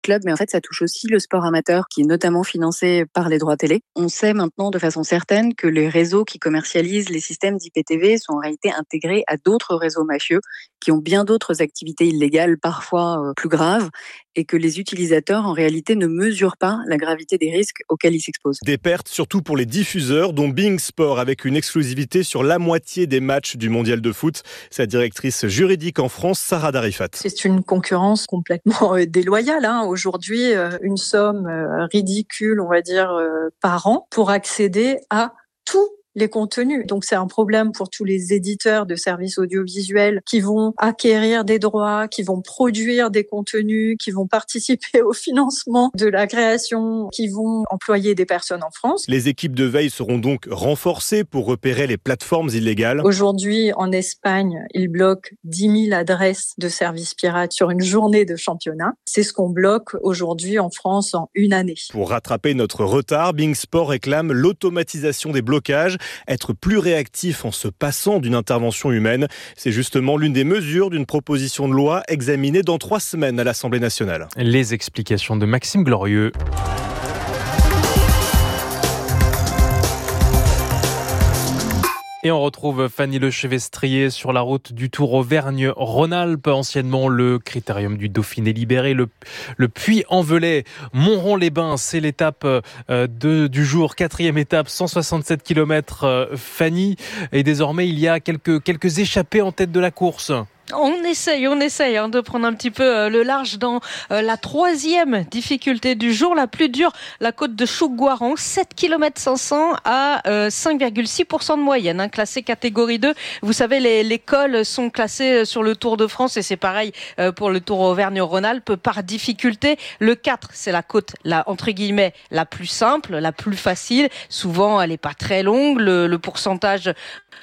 clubs, mais en fait, ça touche aussi le sport amateur, qui est notamment financé par les droits télé. On sait maintenant de façon certaine que les réseaux qui commercialisent les systèmes d'IPTV sont en réalité intégrés à d'autres réseaux mafieux qui ont bien d'autres activités illégales, parfois plus graves, et que les utilisateurs, en réalité, ne mesurent pas la gravité des risques auxquels ils s'exposent. Des pertes, surtout pour les diffuseurs, dont Being Sport, avec une exclusivité sur la moitié des matchs du mondial de foot. Sa directrice juridique en France, Sarah Darifat. C'est une concurrence complètement déloyale. Aujourd'hui, une somme ridicule, on va dire, par an pour accéder à tout les contenus. Donc c'est un problème pour tous les éditeurs de services audiovisuels qui vont acquérir des droits, qui vont produire des contenus, qui vont participer au financement de la création, qui vont employer des personnes en France. Les équipes de veille seront donc renforcées pour repérer les plateformes illégales. Aujourd'hui, en Espagne, ils bloquent 10 000 adresses de services pirates sur une journée de championnat. C'est ce qu'on bloque aujourd'hui en France en une année. Pour rattraper notre retard, Being Sport réclame l'automatisation des blocages. Être plus réactif en se passant d'une intervention humaine, c'est justement l'une des mesures d'une proposition de loi examinée dans 3 semaines à l'Assemblée nationale. Les explications de Maxime Glorieux. Et on retrouve Fanny Lechevestrier sur la route du Tour Auvergne-Rhône-Alpes, anciennement le Critérium du Dauphiné libéré, le Puy-en-Velay, Montrond-les-Bains, c'est l'étape du jour, 4e étape, 167 km. Fanny, et désormais il y a quelques échappées en tête de la course. On essaye de prendre un petit peu le large dans la 3e difficulté du jour, la plus dure, la côte de Chouguaran, 7 km 500 à 5,6% de moyenne, classée catégorie 2. Vous savez, les cols sont classés sur le Tour de France et c'est pareil pour le Tour Auvergne-Rhône-Alpes par difficulté. Le 4, c'est la côte, entre guillemets, la plus simple, la plus facile. Souvent, elle n'est pas très longue, le pourcentage...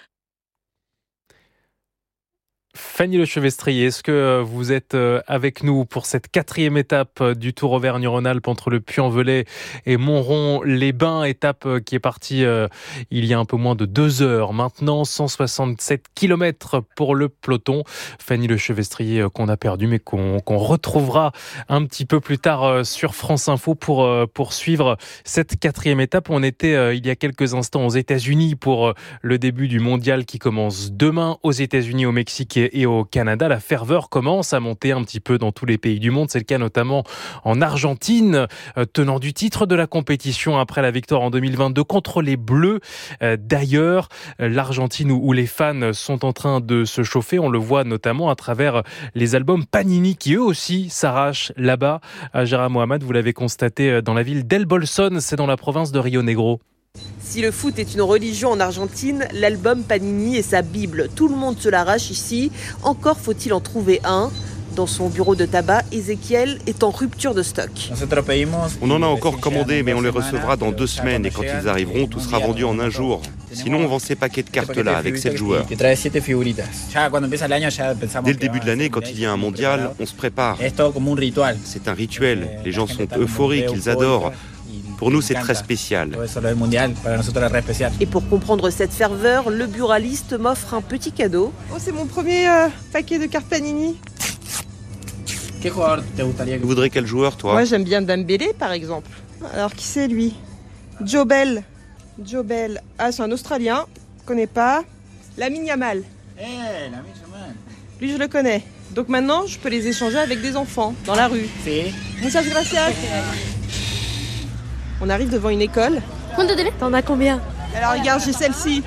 Fanny Lechevestrier, est-ce que vous êtes avec nous pour cette 4e étape du Tour Auvergne-Rhône-Alpes entre le Puy-en-Velay et Montrond-les-Bains, étape qui est partie il y a un peu moins de 2 heures maintenant, 167 km pour le peloton. Fanny Lechevestrier qu'on a perdu mais qu'on retrouvera un petit peu plus tard sur France Info pour poursuivre cette 4e étape. On était il y a quelques instants aux États-Unis pour le début du mondial qui commence demain aux États-Unis, au Mexique et au Canada. La ferveur commence à monter un petit peu dans tous les pays du monde. C'est le cas notamment en Argentine, tenant du titre de la compétition après la victoire en 2022 contre les Bleus. D'ailleurs, l'Argentine où les fans sont en train de se chauffer, on le voit notamment à travers les albums Panini qui eux aussi s'arrachent là-bas. Gérard Mohamed, vous l'avez constaté dans la ville d'El Bolson, c'est dans la province de Rio Negro. Si le foot est une religion en Argentine, l'album Panini est sa bible. Tout le monde se l'arrache ici. Encore faut-il en trouver un. Dans son bureau de tabac, Ezequiel est en rupture de stock. On en a encore commandé, mais on les recevra dans 2 semaines. Et quand ils arriveront, tout sera vendu en un jour. Sinon, on vend ces paquets de cartes-là avec 7 joueurs. Dès le début de l'année, quand il y a un mondial, on se prépare. C'est un rituel. Les gens sont euphoriques, ils adorent. Pour nous, c'est très spécial. Et pour comprendre cette ferveur, le buraliste m'offre un petit cadeau. Oh, c'est mon premier paquet de cartes Panini. Tu voudrais quel joueur, toi? Moi, j'aime bien Dembélé, par exemple. Alors, qui c'est, lui? Joe Bell. Ah, c'est un Australien. Je connais pas. Lamine Yamal. Lui, je le connais. Donc maintenant, je peux les échanger avec des enfants, dans la rue. Muchas gracias. On arrive devant une école. T'en as combien? Alors regarde, j'ai celle-ci.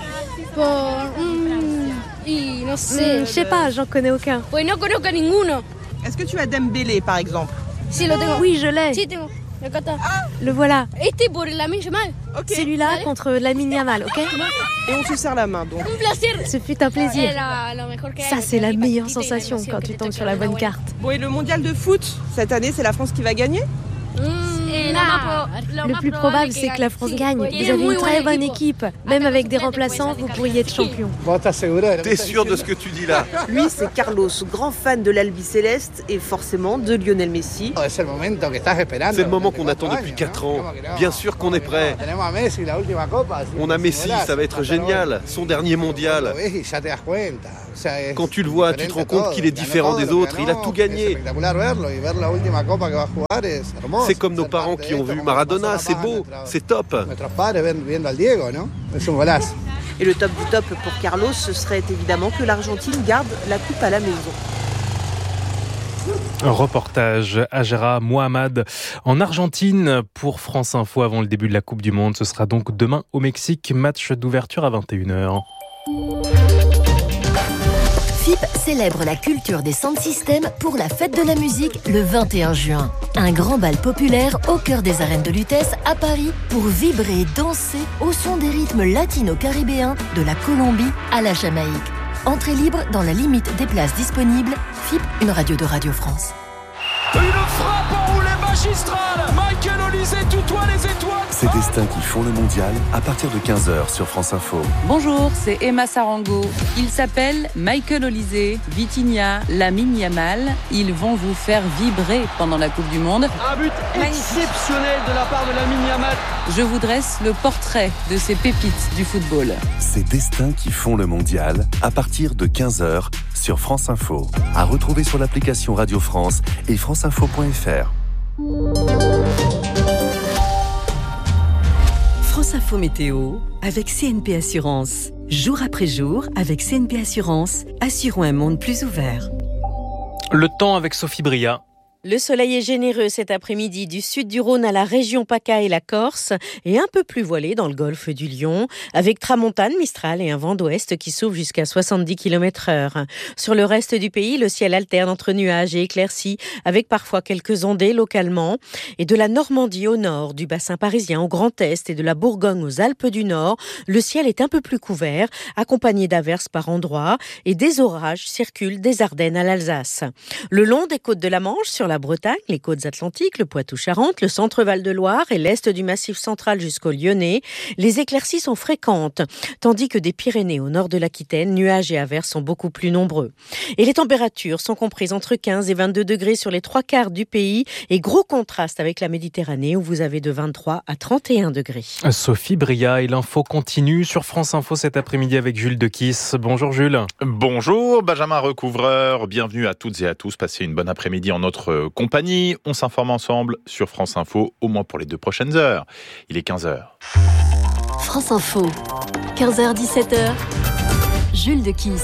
Je sais pas, j'en connais aucun. Est-ce que tu as Dembélé par exemple? Oui, je l'ai. Le voilà. Okay. Celui-là contre Lamine Yamal, ok? Et on se serre la main donc. Ce fut un plaisir. Ça, c'est la meilleure sensation quand tu tombes sur la bonne carte. Bon, et le mondial de foot, cette année, c'est la France qui va gagner? Le plus probable, c'est que la France gagne. Vous avez une très bonne équipe. Même avec des remplaçants, vous pourriez être champion. T'es sûr de ce que tu dis là? Lui, c'est Carlos, grand fan de l'Albiceleste et forcément de Lionel Messi. C'est le moment qu'on attend depuis 4 ans. Bien sûr qu'on est prêt. On a Messi, ça va être génial. Son dernier mondial. Quand tu le vois, tu te rends compte qu'il est différent des autres, il a tout gagné. C'est comme nos parents qui ont vu Maradona, c'est beau, c'est top. Et le top du top pour Carlos, ce serait évidemment que l'Argentine garde la coupe à la maison. Un reportage Ajera Mohamed en Argentine pour France Info avant le début de la Coupe du Monde. Ce sera donc demain au Mexique, match d'ouverture à 21h. FIP célèbre la culture des sound systems pour la fête de la musique le 21 juin. Un grand bal populaire au cœur des arènes de Lutèce à Paris pour vibrer et danser au son des rythmes latino-caribéens de la Colombie à la Jamaïque. Entrée libre dans la limite des places disponibles. FIP, une radio de Radio France. Une frappe enroulée magistrale. Michael Olise tutoie les étoiles. Ces destins qui font le mondial à partir de 15h sur France Info. Bonjour, c'est Emma Sarango. Ils s'appellent Michael Olise, Vitinha, Lamine Yamal. Ils vont vous faire vibrer pendant la Coupe du Monde. Un but exceptionnel de la part de Lamine Yamal. Je vous dresse le portrait de ces pépites du football. Ces destins qui font le mondial à partir de 15h sur France Info. À retrouver sur l'application Radio France et franceinfo.fr. France Info Météo avec CNP Assurance. Jour après jour, avec CNP Assurance, assurons un monde plus ouvert. Le temps avec Sophie Bria. Le soleil est généreux cet après-midi du sud du Rhône à la région PACA et la Corse et un peu plus voilé dans le golfe du Lion avec tramontane, mistral et un vent d'ouest qui souffle jusqu'à 70 km/h. Sur le reste du pays, le ciel alterne entre nuages et éclaircies avec parfois quelques ondées localement. Et de la Normandie au nord, du bassin parisien au Grand Est et de la Bourgogne aux Alpes du Nord, le ciel est un peu plus couvert, accompagné d'averses par endroits et des orages circulent des Ardennes à l'Alsace. Le long des côtes de la Manche, sur la Bretagne, les côtes atlantiques, le Poitou-Charentes, le centre Val-de-Loire et l'est du Massif central jusqu'au Lyonnais, les éclaircies sont fréquentes, tandis que des Pyrénées au nord de l'Aquitaine, nuages et averses sont beaucoup plus nombreux. Et les températures sont comprises entre 15 et 22 degrés sur les 3/4 du pays et gros contraste avec la Méditerranée où vous avez de 23 à 31 degrés. Sophie Bria et l'info continue sur France Info cet après-midi avec Jules Dequisse. Bonjour Jules. Bonjour Benjamin Recouvreur, bienvenue à toutes et à tous. Passez une bonne après-midi en notre compagnie. On s'informe ensemble sur France Info, au moins pour les 2 prochaines heures. Il est 15h. France Info, 15h-17h, Jules Dequisse.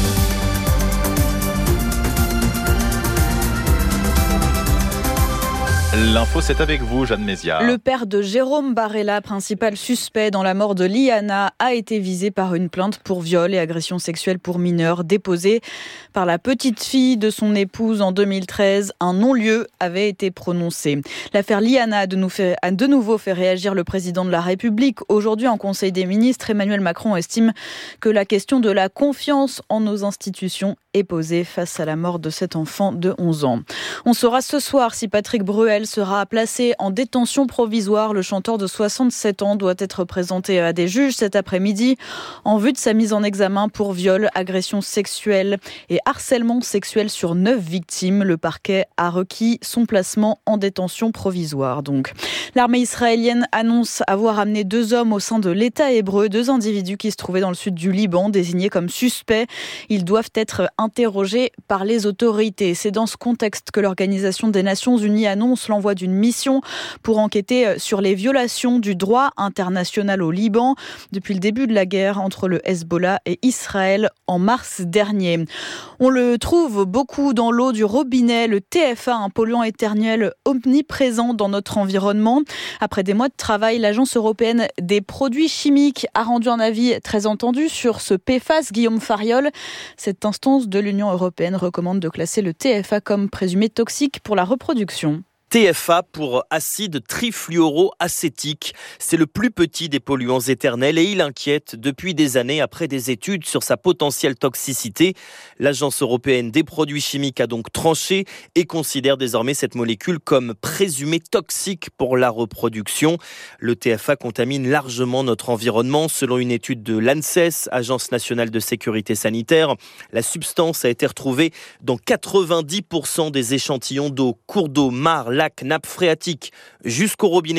L'info, c'est avec vous, Jeanne Méziard. Le père de Jérôme Barella, principal suspect dans la mort de Liana, a été visé par une plainte pour viol et agression sexuelle pour mineurs déposée par la petite fille de son épouse en 2013. Un non-lieu avait été prononcé. L'affaire Liana a de nouveau fait réagir le président de la République. Aujourd'hui, en Conseil des ministres, Emmanuel Macron estime que la question de la confiance en nos institutions est posée face à la mort de cet enfant de 11 ans. On saura ce soir si Patrick Bruel sera placé en détention provisoire. Le chanteur de 67 ans doit être présenté à des juges cet après-midi en vue de sa mise en examen pour viol, agression sexuelle et harcèlement sexuel sur 9 victimes. Le parquet a requis son placement en détention provisoire. Donc, l'armée israélienne annonce avoir amené 2 hommes au sein de l'État hébreu, 2 individus qui se trouvaient dans le sud du Liban, désignés comme suspects. Ils doivent être interrogés par les autorités. C'est dans ce contexte que l'Organisation des Nations Unies annonce l'envoi d'une mission pour enquêter sur les violations du droit international au Liban depuis le début de la guerre entre le Hezbollah et Israël en mars dernier. On le trouve beaucoup dans l'eau du robinet, le TFA, un polluant éternel omniprésent dans notre environnement. Après des mois de travail, l'Agence européenne des produits chimiques a rendu un avis très entendu sur ce PFAS. Guillaume Fariol, cette instance de l'Union européenne recommande de classer le TFA comme présumé toxique pour la reproduction. TFA pour acide trifluoroacétique. C'est le plus petit des polluants éternels et il inquiète depuis des années après des études sur sa potentielle toxicité. L'Agence européenne des produits chimiques a donc tranché et considère désormais cette molécule comme présumée toxique pour la reproduction. Le TFA contamine largement notre environnement. Selon une étude de l'ANSES, Agence nationale de sécurité sanitaire, la substance a été retrouvée dans 90% des échantillons d'eau, cours d'eau, mares, lacs, nappes phréatiques, jusqu'au robinet.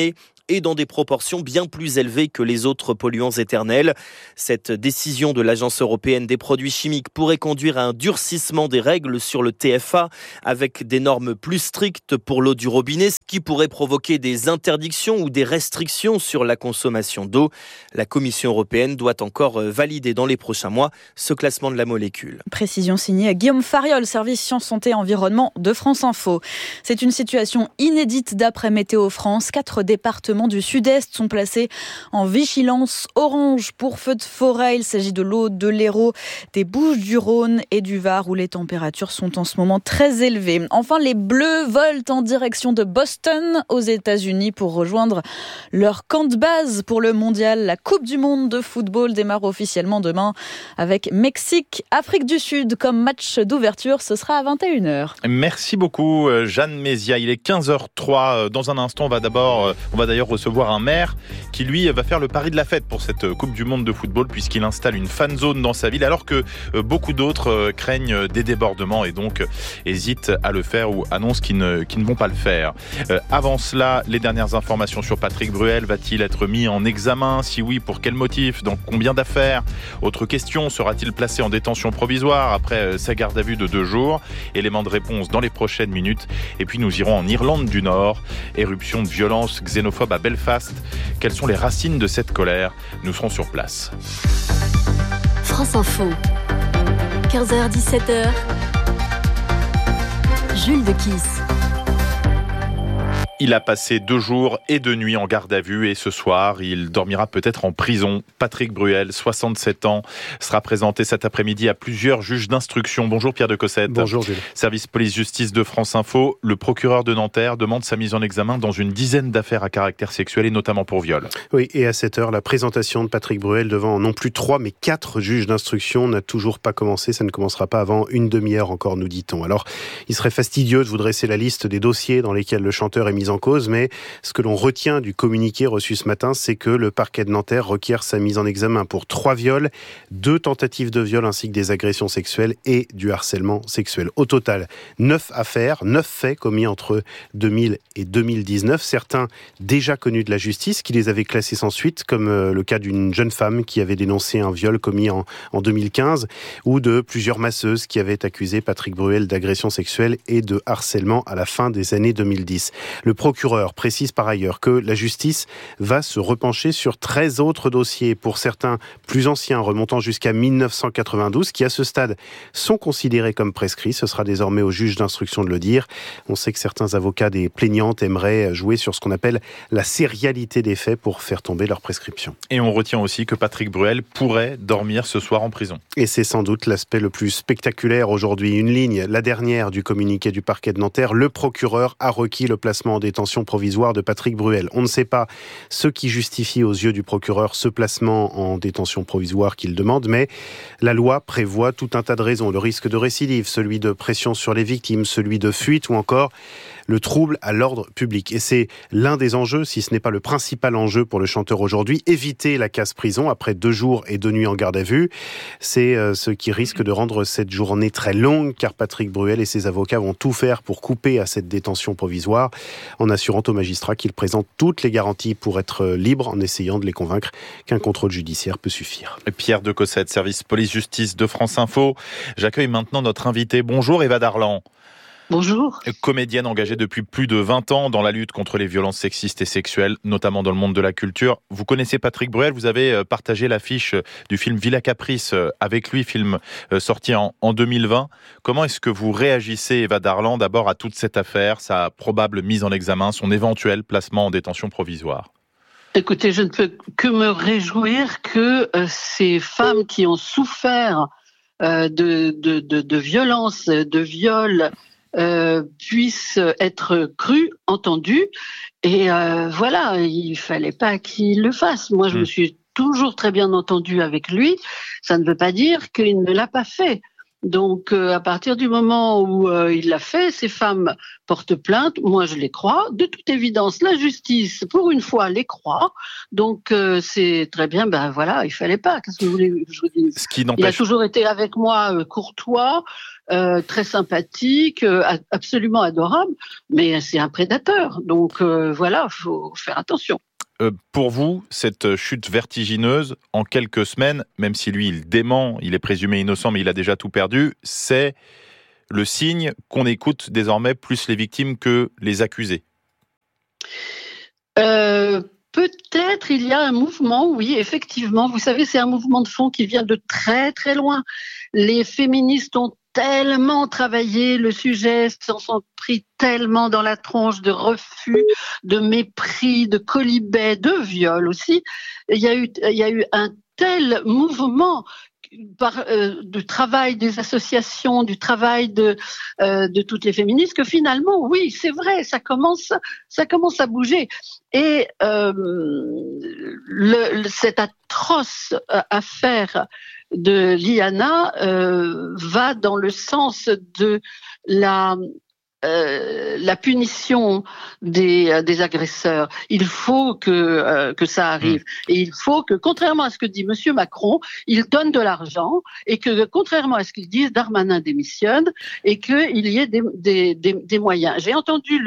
et dans des proportions bien plus élevées que les autres polluants éternels. Cette décision de l'Agence européenne des produits chimiques pourrait conduire à un durcissement des règles sur le TFA avec des normes plus strictes pour l'eau du robinet, ce qui pourrait provoquer des interdictions ou des restrictions sur la consommation d'eau. La Commission européenne doit encore valider dans les prochains mois ce classement de la molécule. Précision signée Guillaume Fariol, service Sciences, Santé, Environnement de France Info. C'est une situation inédite d'après Météo France. 4 départements du sud-est sont placés en vigilance orange pour feux de forêt. Il s'agit de l'Aude, de l'Hérault, des Bouches-du-Rhône et du Var où les températures sont en ce moment très élevées. Enfin, les Bleus volent en direction de Boston aux États-Unis pour rejoindre leur camp de base pour le mondial. La Coupe du monde de football démarre officiellement demain avec Mexique, Afrique du Sud comme match d'ouverture. Ce sera à 21h. Merci beaucoup Jeanne Mézia. Il est 15h03. Dans un instant, on va d'ailleurs recevoir un maire qui lui va faire le pari de la fête pour cette Coupe du monde de football puisqu'il installe une fan zone dans sa ville alors que beaucoup d'autres craignent des débordements et donc hésitent à le faire ou annoncent qu'ils ne vont pas le faire. Avant cela, les dernières informations sur Patrick Bruel. Va-t-il être mis en examen? Si oui, pour quel motif? Dans combien d'affaires? Autre question, sera-t-il placé en détention provisoire après sa garde à vue de 2 jours? Élément de réponse dans les prochaines minutes. Et puis nous irons en Irlande du Nord. Éruption de violence xénophobe à Belfast. Quelles sont les racines de cette colère? Nous serons sur place. France Info, 15h-17h, Jules de Kiss. Il a passé 2 jours et 2 nuits en garde à vue et ce soir, il dormira peut-être en prison. Patrick Bruel, 67 ans, sera présenté cet après-midi à plusieurs juges d'instruction. Bonjour Pierre de Cossette. Bonjour Gilles. Service police-justice de France Info. Le procureur de Nanterre demande sa mise en examen dans une dizaine d'affaires à caractère sexuel et notamment pour viol. Oui, et à cette heure, la présentation de Patrick Bruel devant non plus 3 mais 4 juges d'instruction n'a toujours pas commencé. Ça ne commencera pas avant une demi-heure encore, nous dit-on. Alors, il serait fastidieux de vous dresser la liste des dossiers dans lesquels le chanteur est mis en cause, mais ce que l'on retient du communiqué reçu ce matin, c'est que le parquet de Nanterre requiert sa mise en examen pour 3 viols, 2 tentatives de viol ainsi que des agressions sexuelles et du harcèlement sexuel. Au total, 9 affaires, 9 faits commis entre 2000 et 2019, certains déjà connus de la justice qui les avaient classés sans suite, comme le cas d'une jeune femme qui avait dénoncé un viol commis en 2015, ou de plusieurs masseuses qui avaient accusé Patrick Bruel d'agression sexuelle et de harcèlement à la fin des années 2010. Le procureur précise par ailleurs que la justice va se repencher sur 13 autres dossiers, pour certains plus anciens, remontant jusqu'à 1992, qui à ce stade sont considérés comme prescrits. Ce sera désormais au juge d'instruction de le dire. On sait que certains avocats des plaignantes aimeraient jouer sur ce qu'on appelle la sérialité des faits pour faire tomber leur prescription. Et on retient aussi que Patrick Bruel pourrait dormir ce soir en prison. Et c'est sans doute l'aspect le plus spectaculaire aujourd'hui. Une ligne, la dernière du communiqué du parquet de Nanterre. Le procureur a requis le placement en détention provisoire de Patrick Bruel. On ne sait pas ce qui justifie aux yeux du procureur ce placement en détention provisoire qu'il demande, mais la loi prévoit tout un tas de raisons. Le risque de récidive, celui de pression sur les victimes, celui de fuite ou encore le trouble à l'ordre public. Et c'est l'un des enjeux, si ce n'est pas le principal enjeu pour le chanteur aujourd'hui, éviter la casse-prison après 2 jours et 2 nuits en garde à vue. C'est ce qui risque de rendre cette journée très longue, car Patrick Bruel et ses avocats vont tout faire pour couper à cette détention provisoire, en assurant aux magistrats qu'ils présentent toutes les garanties pour être libres, en essayant de les convaincre qu'un contrôle judiciaire peut suffire. Pierre de Cossette, service police-justice de France Info. J'accueille maintenant notre invité. Bonjour Eva Darlan. Bonjour. Comédienne engagée depuis plus de 20 ans dans la lutte contre les violences sexistes et sexuelles, notamment dans le monde de la culture. Vous connaissez Patrick Bruel, vous avez partagé l'affiche du film Villa Caprice avec lui, film sorti en 2020. Comment est-ce que vous réagissez, Eva Darlan, d'abord à toute cette affaire, sa probable mise en examen, son éventuel placement en détention provisoire ? Écoutez, je ne peux que me réjouir que ces femmes qui ont souffert de violences, de viols, puissent être crues, entendues. Et voilà, il fallait pas qu'il le fasse. Moi, je me suis toujours très bien entendue avec lui. Ça ne veut pas dire qu'il ne l'a pas fait. Donc, à partir du moment où il l'a fait, ces femmes portent plainte. Moi, je les crois. De toute évidence, la justice, pour une fois, les croit. Donc, c'est très bien. Ben voilà, il fallait pas. Qu'est-ce que vous voulez que je vous dise ? Il a toujours été avec moi courtois, très sympathique, absolument adorable. Mais c'est un prédateur. Donc, voilà, faut faire attention. Pour vous, cette chute vertigineuse, en quelques semaines, même si lui, il dément, il est présumé innocent, mais il a déjà tout perdu, c'est le signe qu'on écoute désormais plus les victimes que les accusés. Peut-être il y a un mouvement, oui, effectivement. Vous savez, c'est un mouvement de fond qui vient de très très loin. Les féministes ont tellement travaillé le sujet, s'en sont pris tellement dans la tronche de refus, de mépris, de colibets, de viol aussi. Il y a eu un tel mouvement du travail des associations, du travail de toutes les féministes, que finalement, oui, c'est vrai, ça commence à bouger. Et cette atroce affaire de Liana va dans le sens de la punition des agresseurs. Il faut que ça arrive. Et il faut que, contrairement à ce que dit Monsieur Macron, il donne de l'argent, et que, contrairement à ce qu'il dit, Darmanin démissionne, et qu'il y ait des moyens. J'ai entendu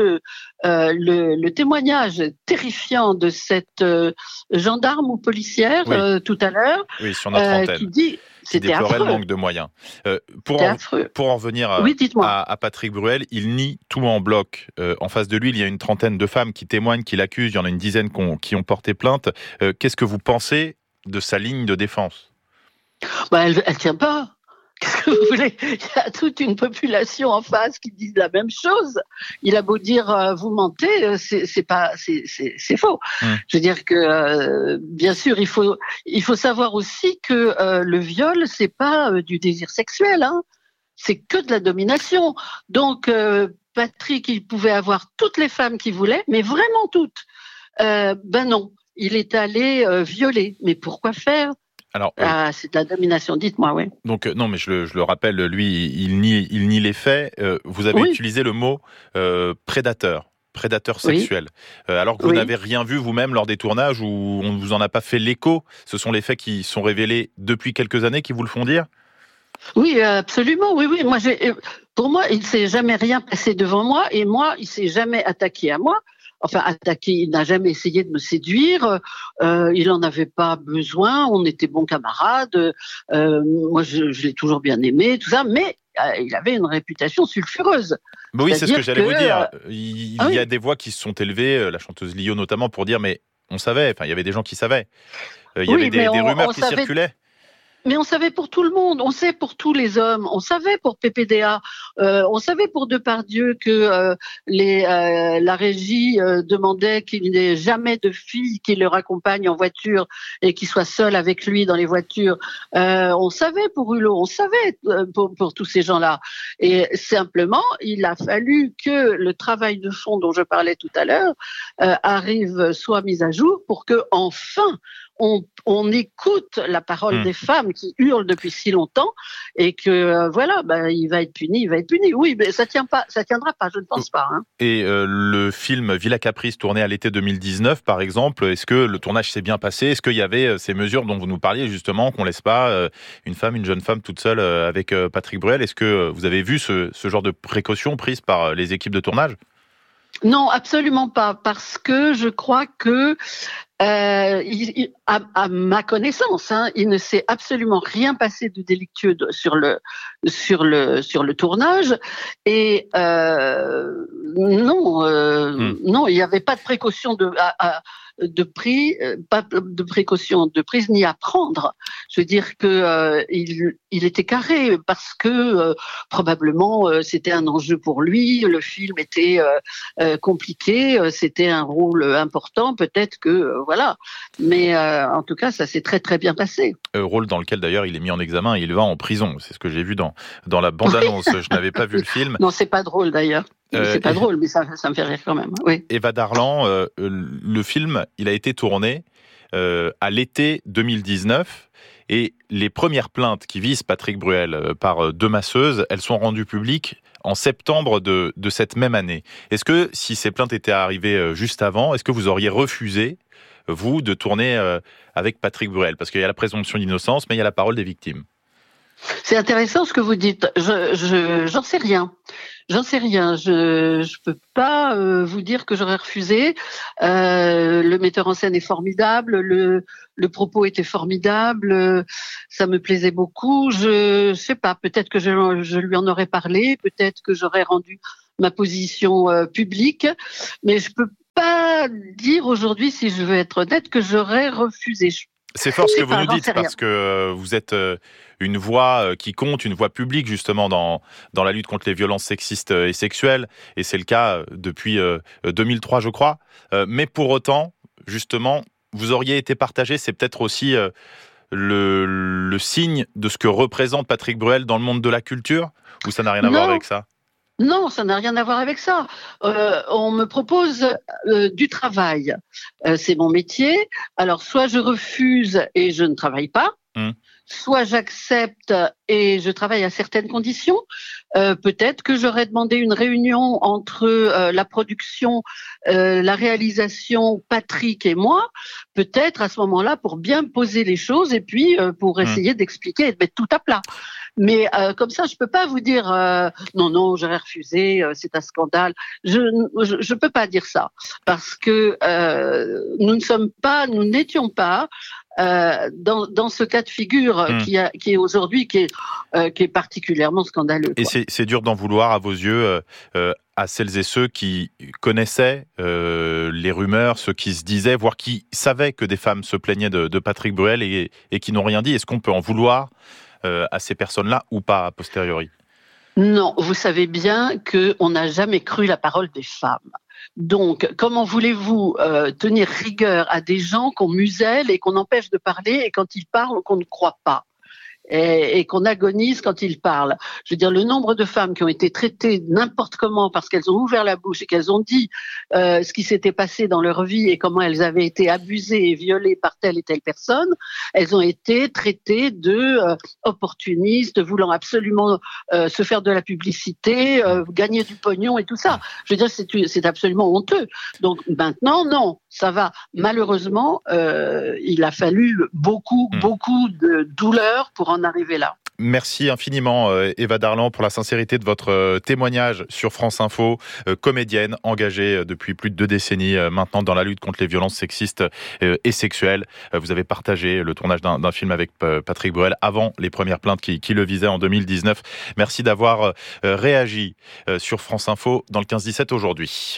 le témoignage terrifiant de cette gendarme ou policière tout à l'heure, sur notre antenne, qui dit... qui déplorait le manque de moyens. Pour en revenir à Patrick Bruel, il nie tout en bloc. En face de lui, il y a une trentaine de femmes qui témoignent, qui l'accusent. Il y en a une dizaine qui ont porté plainte. Qu'est-ce que vous pensez de sa ligne de défense ? Elle tient pas. Qu'est-ce que vous voulez ? Il y a toute une population en face qui dit la même chose. Il a beau dire vous mentez, c'est faux. Je veux dire que bien sûr, il faut savoir aussi que le viol, c'est pas du désir sexuel, hein. C'est que de la domination. Donc Patrick, il pouvait avoir toutes les femmes qu'il voulait, mais vraiment toutes. Non, il est allé violer. Mais pourquoi faire ? Alors, c'est de la domination, dites-moi, oui. Donc, non, mais je le rappelle, lui, il nie les faits. Vous avez utilisé le mot prédateur sexuel. Alors que vous n'avez rien vu vous-même lors des tournages, où on ne vous en a pas fait l'écho. Ce sont les faits qui sont révélés depuis quelques années qui vous le font dire ? Oui, absolument, oui. Pour moi, il ne s'est jamais rien passé devant moi, et moi, il ne s'est jamais attaqué à moi. Enfin, attaqué, il n'a jamais essayé de me séduire, il n'en avait pas besoin, on était bons camarades, moi je l'ai toujours bien aimé, tout ça, mais il avait une réputation sulfureuse. Oui, c'est ce que j'allais vous dire. Il y a des voix qui se sont élevées, la chanteuse Lio notamment, pour dire, mais on savait, il y avait des gens qui savaient. Il y avait des rumeurs qui circulaient. Mais on savait pour tout le monde, on sait pour tous les hommes, on savait pour PPDA, on savait pour Depardieu que la régie demandait qu'il n'ait jamais de fille qui le raccompagne en voiture et qui soit seule avec lui dans les voitures. On savait pour Hulot, on savait pour tous ces gens-là. Et simplement, il a fallu que le travail de fond dont je parlais tout à l'heure soit mis à jour pour que enfin on écoute la parole des femmes qui hurlent depuis si longtemps, et que il va être puni. Oui, mais ça tiendra pas, je ne pense pas. Hein. Et le film Villa Caprice, tourné à l'été 2019, par exemple, est-ce que le tournage s'est bien passé ? Est-ce qu'il y avait ces mesures dont vous nous parliez justement, qu'on laisse pas une jeune femme toute seule avec Patrick Bruel ? Est-ce que vous avez vu ce genre de précautions prises par les équipes de tournage ? Non, absolument pas, parce que je crois que à ma connaissance, il ne s'est absolument rien passé de délictueux sur le tournage, et non, il n'y avait pas de précaution de prise ni à prendre. Je veux dire que il était carré, parce que probablement c'était un enjeu pour lui, le film était compliqué, c'était un rôle important, peut-être que voilà. Mais en tout cas, ça s'est très très bien passé. Rôle dans lequel d'ailleurs il est mis en examen et il va en prison. C'est ce que j'ai vu dans la bande-annonce. Je n'avais pas vu le film. Non, c'est pas drôle d'ailleurs. C'est pas drôle, mais ça me fait rire quand même. Oui. Eva Darlan, le film, il a été tourné à l'été 2019. Et les premières plaintes qui visent Patrick Bruel par deux masseuses, elles sont rendues publiques en septembre de cette même année. Est-ce que, si ces plaintes étaient arrivées juste avant, est-ce que vous auriez refusé, vous, de tourner avec Patrick Bruel ? Parce qu'il y a la présomption d'innocence, mais il y a la parole des victimes. C'est intéressant ce que vous dites. J'en sais rien. Je peux pas vous dire que j'aurais refusé. Le metteur en scène est formidable. Le propos était formidable. Ça me plaisait beaucoup. Je sais pas. Peut-être que je lui en aurais parlé. Peut-être que j'aurais rendu ma position publique. Mais je peux pas dire aujourd'hui, si je veux être honnête, que j'aurais refusé. C'est fort ce que vous nous dites, parce que vous êtes une voix qui compte, une voix publique justement dans la lutte contre les violences sexistes et sexuelles, et c'est le cas depuis 2003 je crois, mais pour autant, justement, vous auriez été partagé, c'est peut-être aussi le signe de ce que représente Patrick Bruel dans le monde de la culture, ou ça n'a rien à voir avec ça ? Non, ça n'a rien à voir avec ça. On me propose du travail. C'est mon métier. Alors, soit je refuse et je ne travaille pas, soit j'accepte et je travaille à certaines conditions. Peut-être que j'aurais demandé une réunion entre la production, la réalisation, Patrick et moi, peut-être à ce moment-là pour bien poser les choses et puis pour essayer d'expliquer et de mettre tout à plat. Mais comme ça, je peux pas vous dire non, j'aurais refusé, c'est un scandale. Je peux pas dire ça parce que nous n'étions pas dans ce cas de figure qui est aujourd'hui qui est particulièrement scandaleux. Et c'est dur d'en vouloir à vos yeux à celles et ceux qui connaissaient les rumeurs, ceux qui se disaient, voire qui savaient que des femmes se plaignaient de Patrick Bruel et qui n'ont rien dit. Est-ce qu'on peut en vouloir à ces personnes-là ou pas a posteriori? Non, vous savez bien qu'on n'a jamais cru la parole des femmes. Donc, comment voulez-vous tenir rigueur à des gens qu'on muselle et qu'on empêche de parler et quand ils parlent qu'on ne croit pas et qu'on agonise quand ils parlent. Je veux dire, le nombre de femmes qui ont été traitées n'importe comment parce qu'elles ont ouvert la bouche et qu'elles ont dit ce qui s'était passé dans leur vie et comment elles avaient été abusées et violées par telle et telle personne, elles ont été traitées de opportunistes, voulant absolument se faire de la publicité, gagner du pognon et tout ça. Je veux dire, c'est absolument honteux. Donc maintenant, non, ça va. Malheureusement, il a fallu beaucoup de douleur pour en arriver là. Merci infiniment Eva Darlan pour la sincérité de votre témoignage sur France Info, comédienne engagée depuis plus de 2 décennies maintenant dans la lutte contre les violences sexistes et sexuelles. Vous avez partagé le tournage d'un film avec Patrick Bruel avant les premières plaintes qui le visaient en 2019. Merci d'avoir réagi sur France Info dans le 15-17 aujourd'hui.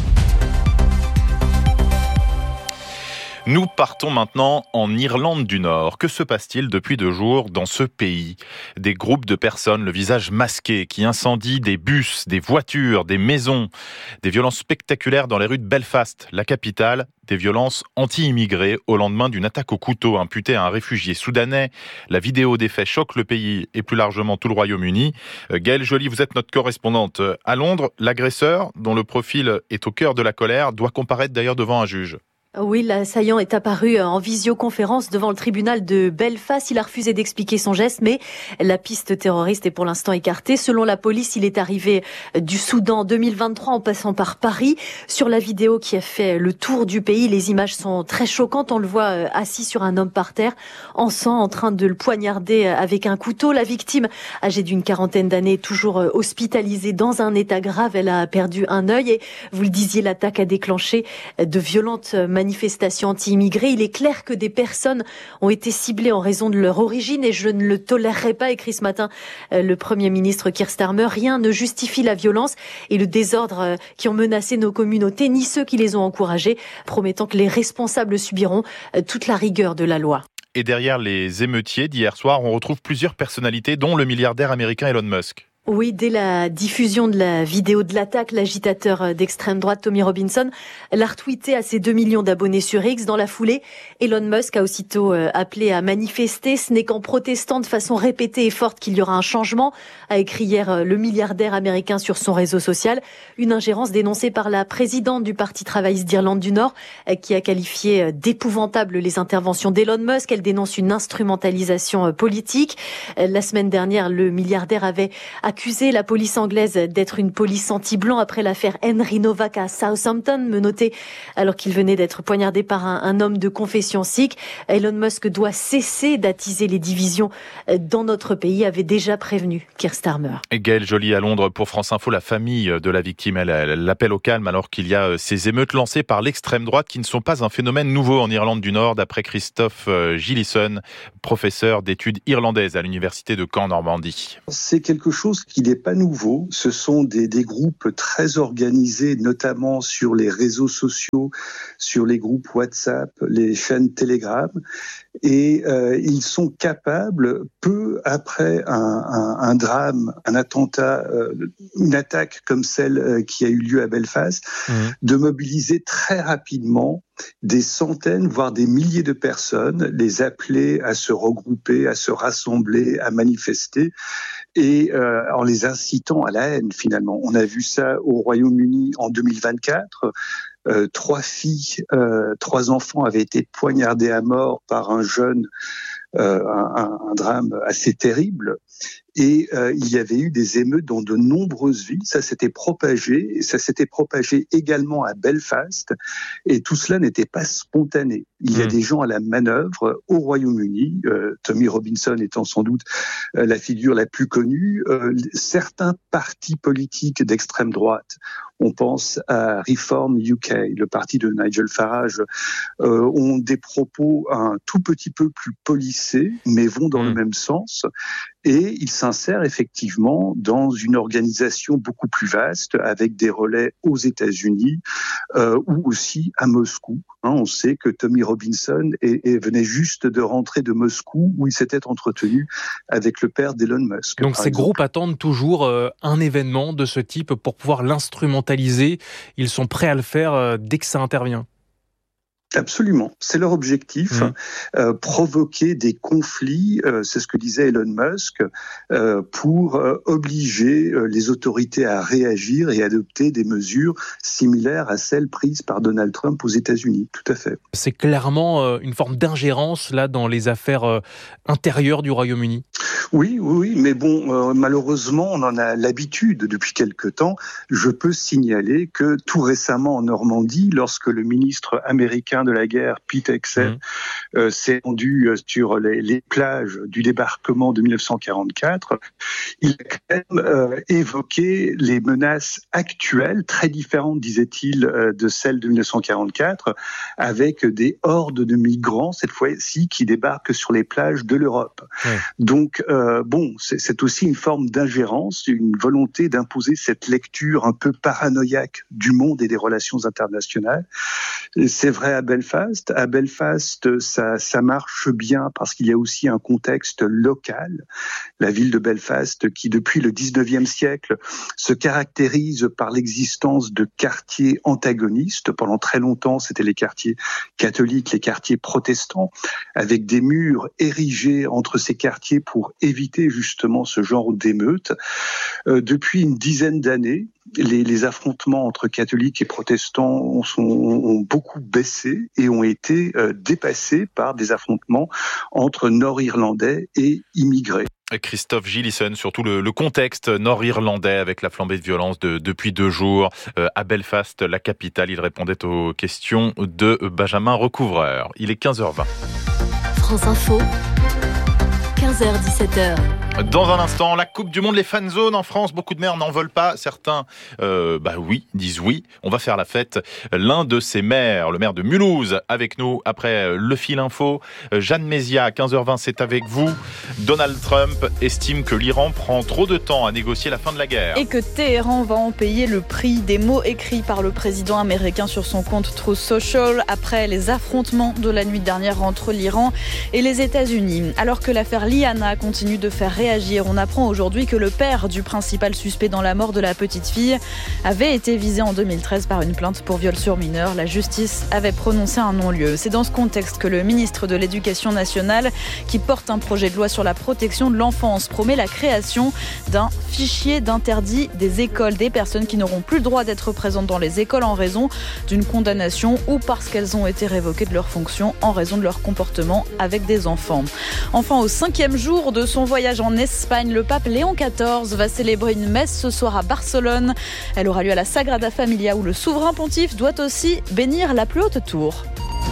Nous partons maintenant en Irlande du Nord. Que se passe-t-il depuis 2 jours dans ce pays ? Des groupes de personnes, le visage masqué, qui incendient des bus, des voitures, des maisons. Des violences spectaculaires dans les rues de Belfast, la capitale. Des violences anti-immigrés au lendemain d'une attaque au couteau imputée à un réfugié soudanais. La vidéo des faits choque le pays et plus largement tout le Royaume-Uni. Gaëlle Joly, vous êtes notre correspondante à Londres. L'agresseur, dont le profil est au cœur de la colère, doit comparaître d'ailleurs devant un juge. Oui, l'assaillant est apparu en visioconférence devant le tribunal de Belfast. Il a refusé d'expliquer son geste, mais la piste terroriste est pour l'instant écartée. Selon la police, il est arrivé du Soudan en 2023 en passant par Paris. Sur la vidéo qui a fait le tour du pays, les images sont très choquantes. On le voit assis sur un homme par terre, en sang, en train de le poignarder avec un couteau. La victime, âgée d'une 40aine d'années, est toujours hospitalisée dans un état grave. Elle a perdu un œil et, vous le disiez, l'attaque a déclenché de violentes manifestations anti-immigrés. Il est clair que des personnes ont été ciblées en raison de leur origine et je ne le tolérerai pas, écrit ce matin le Premier ministre Keir Starmer. Rien ne justifie la violence et le désordre qui ont menacé nos communautés, ni ceux qui les ont encouragés, promettant que les responsables subiront toute la rigueur de la loi. Et derrière les émeutiers d'hier soir, on retrouve plusieurs personnalités, dont le milliardaire américain Elon Musk. Oui, dès la diffusion de la vidéo de l'attaque, l'agitateur d'extrême droite Tommy Robinson l'a retweeté à ses 2 millions d'abonnés sur X. Dans la foulée, Elon Musk a aussitôt appelé à manifester. Ce n'est qu'en protestant de façon répétée et forte qu'il y aura un changement, a écrit hier le milliardaire américain sur son réseau social. Une ingérence dénoncée par la présidente du Parti travailliste d'Irlande du Nord, qui a qualifié d'épouvantables les interventions d'Elon Musk. Elle dénonce une instrumentalisation politique. La semaine dernière, le milliardaire avait accusé accusé la police anglaise d'être une police anti-blanc après l'affaire Henry Novak à Southampton, menotté alors qu'il venait d'être poignardé par un homme de confession sikh. Elon Musk doit cesser d'attiser les divisions dans notre pays, avait déjà prévenu Keir Starmer. Et Gaëlle Joly à Londres pour France Info. La famille de la victime, elle appelle au calme alors qu'il y a ces émeutes lancées par l'extrême droite qui ne sont pas un phénomène nouveau en Irlande du Nord, d'après Christophe Gillison, professeur d'études irlandaises à l'université de Caen, Normandie. C'est quelque chose qui n'est pas nouveau. Ce sont des groupes très organisés, notamment sur les réseaux sociaux, sur les groupes WhatsApp, les chaînes Telegram. Et ils sont capables, peu après un drame, un attentat, une attaque comme celle qui a eu lieu à Belfast, de mobiliser très rapidement des centaines, voire des milliers de personnes, les appeler à se regrouper, à se rassembler, à manifester, et en les incitant à la haine finalement. On a vu ça au Royaume-Uni en 2024. 3 enfants avaient été poignardés à mort par un jeune, un drame assez terrible. Et il y avait eu des émeutes dans de nombreuses villes. Ça s'était propagé. Et ça s'était propagé également à Belfast. Et tout cela n'était pas spontané. Il y a des gens à la manœuvre au Royaume-Uni, Tommy Robinson étant sans doute la figure la plus connue. Certains partis politiques d'extrême droite, on pense à Reform UK, le parti de Nigel Farage, ont des propos un tout petit peu plus policés, mais vont dans le même sens. Et il s'insère effectivement dans une organisation beaucoup plus vaste, avec des relais aux États-Unis ou aussi à Moscou. On sait que Tommy Robinson venait juste de rentrer de Moscou, où il s'était entretenu avec le père d'Elon Musk. Donc ces groupes attendent toujours un événement de ce type pour pouvoir l'instrumentaliser. Ils sont prêts à le faire dès que ça intervient. Absolument, c'est leur objectif, provoquer des conflits, c'est ce que disait Elon Musk, pour obliger les autorités à réagir et adopter des mesures similaires à celles prises par Donald Trump aux États-Unis, tout à fait. C'est clairement une forme d'ingérence là dans les affaires intérieures du Royaume-Uni. Oui, mais bon, malheureusement, on en a l'habitude depuis quelque temps. Je peux signaler que tout récemment en Normandie, lorsque le ministre américain de la guerre, Pete Hegseth, s'est rendu sur les plages du débarquement de 1944, il a quand même évoqué les menaces actuelles, très différentes, disait-il, de celles de 1944, avec des hordes de migrants, cette fois-ci, qui débarquent sur les plages de l'Europe. Donc, c'est aussi une forme d'ingérence, une volonté d'imposer cette lecture un peu paranoïaque du monde et des relations internationales. C'est vrai à Belfast. À Belfast, ça marche bien parce qu'il y a aussi un contexte local. La ville de Belfast, qui depuis le 19e siècle se caractérise par l'existence de quartiers antagonistes. Pendant très longtemps, c'était les quartiers catholiques, les quartiers protestants, avec des murs érigés entre ces quartiers pour éviter justement ce genre d'émeutes. Depuis une dizaine d'années, les affrontements entre catholiques et protestants ont beaucoup baissé et ont été dépassés par des affrontements entre Nord-Irlandais et immigrés. Christophe Gillison, surtout le contexte nord-irlandais avec la flambée de violence depuis 2 jours à Belfast, la capitale. Il répondait aux questions de Benjamin Recouvreur. Il est 15h20. France Info, 15h-17h. Dans un instant, la Coupe du Monde, les fan zones en France, beaucoup de maires n'en veulent pas. Certains, disent oui. On va faire la fête. L'un de ces maires, le maire de Mulhouse, avec nous après le fil info. Jeanne Mézia, à 15h20, c'est avec vous. Donald Trump estime que l'Iran prend trop de temps à négocier la fin de la guerre. Et que Téhéran va en payer le prix. Des mots écrits par le président américain sur son compte Truth Social après les affrontements de la nuit dernière entre l'Iran et les États-Unis. Alors que l'affaire Liana continue de faire réagir, on apprend aujourd'hui que le père du principal suspect dans la mort de la petite fille avait été visé en 2013 par une plainte pour viol sur mineur. La justice avait prononcé un non-lieu. C'est dans ce contexte que le ministre de l'Éducation nationale, qui porte un projet de loi sur la protection de l'enfance, promet la création d'un fichier d'interdit des écoles, des personnes qui n'auront plus le droit d'être présentes dans les écoles en raison d'une condamnation ou parce qu'elles ont été révoquées de leurs fonctions en raison de leur comportement avec des enfants. Enfin, au 5e jour de son voyage en en Espagne. Le pape Léon XIV va célébrer une messe ce soir à Barcelone. Elle aura lieu à la Sagrada Familia où le souverain pontife doit aussi bénir la plus haute tour.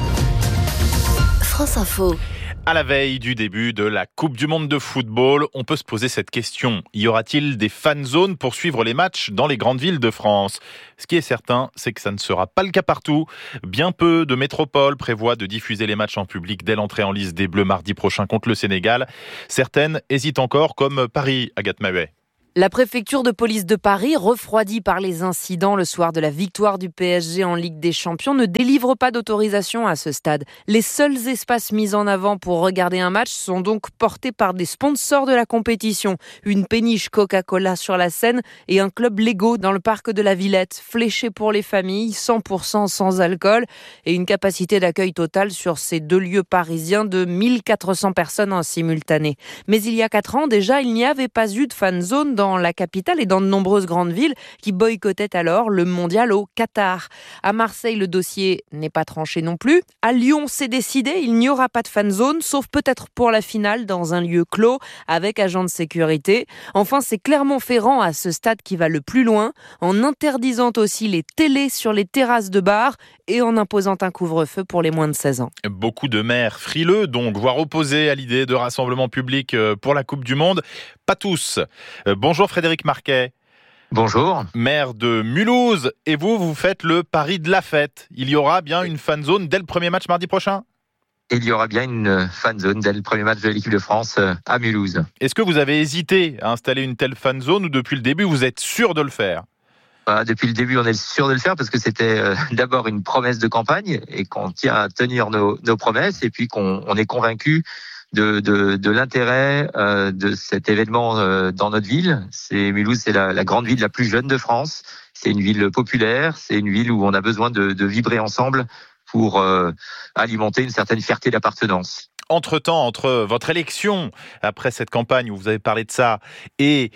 France Info. À la veille du début de la Coupe du Monde de football, on peut se poser cette question. Y aura-t-il des fan zones pour suivre les matchs dans les grandes villes de France ? Ce qui est certain, c'est que ça ne sera pas le cas partout. Bien peu de métropoles prévoient de diffuser les matchs en public dès l'entrée en lice des Bleus mardi prochain contre le Sénégal. Certaines hésitent encore, comme Paris, Agathe Mahouet. La préfecture de police de Paris, refroidie par les incidents le soir de la victoire du PSG en Ligue des Champions, ne délivre pas d'autorisation à ce stade. Les seuls espaces mis en avant pour regarder un match sont donc portés par des sponsors de la compétition. Une péniche Coca-Cola sur la Seine et un club Lego dans le parc de la Villette, fléché pour les familles, 100% sans alcool et une capacité d'accueil totale sur ces deux lieux parisiens de 1400 personnes en simultané. Mais il y a 4 ans déjà, il n'y avait pas eu de fan zone dans la capitale et dans de nombreuses grandes villes qui boycottaient alors le mondial au Qatar. À Marseille, le dossier n'est pas tranché non plus. À Lyon, c'est décidé, il n'y aura pas de fan zone, sauf peut-être pour la finale dans un lieu clos avec agents de sécurité. Enfin, c'est Clermont-Ferrand à ce stade qui va le plus loin, en interdisant aussi les télés sur les terrasses de bars et en imposant un couvre-feu pour les moins de 16 ans. Beaucoup de maires frileux, donc, voire opposés à l'idée de rassemblement public pour la Coupe du Monde. Pas tous. Bonjour Frédéric Marquet. Bonjour. Maire de Mulhouse. Et vous faites le pari de la fête. Il y aura bien une fan zone dès le premier match mardi prochain ? Il y aura bien une fan zone dès le premier match de l'équipe de France à Mulhouse. Est-ce que vous avez hésité à installer une telle fan zone ou depuis le début vous êtes sûr de le faire ? Depuis le début, on est sûr de le faire parce que c'était d'abord une promesse de campagne et qu'on tient à tenir nos promesses et puis qu'on est convaincu de l'intérêt de cet événement dans notre ville. Mulhouse, c'est la grande ville la plus jeune de France. C'est une ville populaire, c'est une ville où on a besoin de vibrer ensemble pour alimenter une certaine fierté d'appartenance. Entre-temps, entre votre élection, après cette campagne où vous avez parlé de ça, et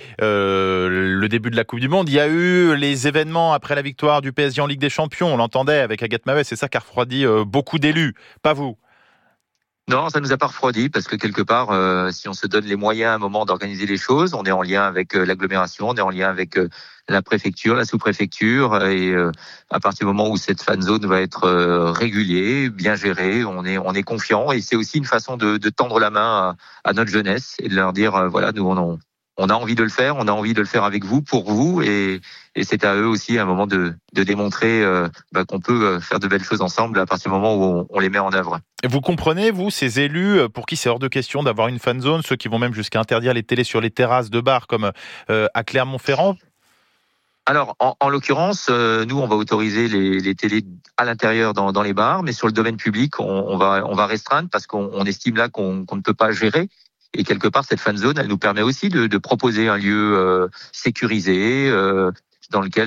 le début de la Coupe du Monde, il y a eu les événements après la victoire du PSG en Ligue des Champions. On l'entendait avec Agathe Mahouet, c'est ça qui a refroidi beaucoup d'élus, pas vous ? Non, ça nous a pas refroidi parce que quelque part, si on se donne les moyens à un moment d'organiser les choses, on est en lien avec l'agglomération, on est en lien avec la préfecture, la sous-préfecture et à partir du moment où cette fan zone va être régulée, bien gérée, on est confiant et c'est aussi une façon de tendre la main à notre jeunesse et de leur dire voilà, nous on a envie de le faire, on a envie de le faire avec vous, pour vous et c'est à eux aussi à un moment de démontrer qu'on peut faire de belles choses ensemble à partir du moment où on les met en œuvre. Vous comprenez, vous, ces élus pour qui c'est hors de question d'avoir une fan zone, ceux qui vont même jusqu'à interdire les télés sur les terrasses de bars comme à Clermont-Ferrand ? Alors, en l'occurrence, nous, on va autoriser les télés à l'intérieur dans les bars, mais sur le domaine public, on va restreindre parce qu'on estime là qu'on ne peut pas gérer. Et quelque part, cette fan zone, elle nous permet aussi de proposer un lieu sécurisé dans lequel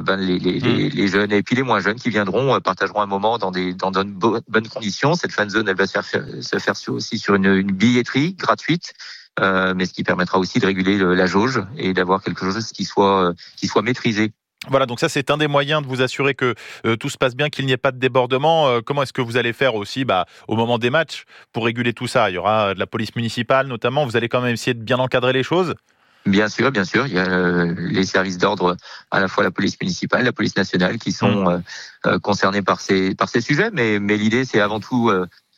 les jeunes et puis les moins jeunes qui viendront partageront un moment dans de bonnes conditions. Cette fan zone, elle va se faire aussi sur une billetterie gratuite. Mais ce qui permettra aussi de réguler la jauge et d'avoir quelque chose qui soit maîtrisé. Voilà, donc ça c'est un des moyens de vous assurer que tout se passe bien, qu'il n'y ait pas de débordement. Comment est-ce que vous allez faire aussi au moment des matchs pour réguler tout ça ? Il y aura de la police municipale notamment, vous allez quand même essayer de bien encadrer les choses ? Bien sûr, il y a les services d'ordre, à la fois la police municipale, la police nationale qui sont concernés par ces sujets, mais l'idée c'est avant tout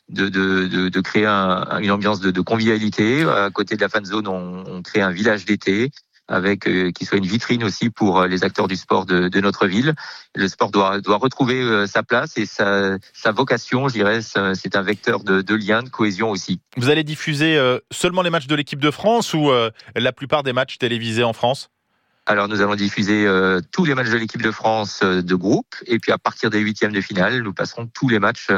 de créer une ambiance de convivialité. À côté de la fan zone, on crée un village d'été avec qui soit une vitrine aussi pour les acteurs du sport de notre ville. Le sport doit retrouver sa place et sa vocation, je dirais, c'est un vecteur de lien, de cohésion aussi. Vous allez diffuser seulement les matchs de l'équipe de France ou la plupart des matchs télévisés en France ? Alors nous allons diffuser tous les matchs de l'équipe de France de groupe et puis à partir des 8e de finale, nous passerons tous les matchs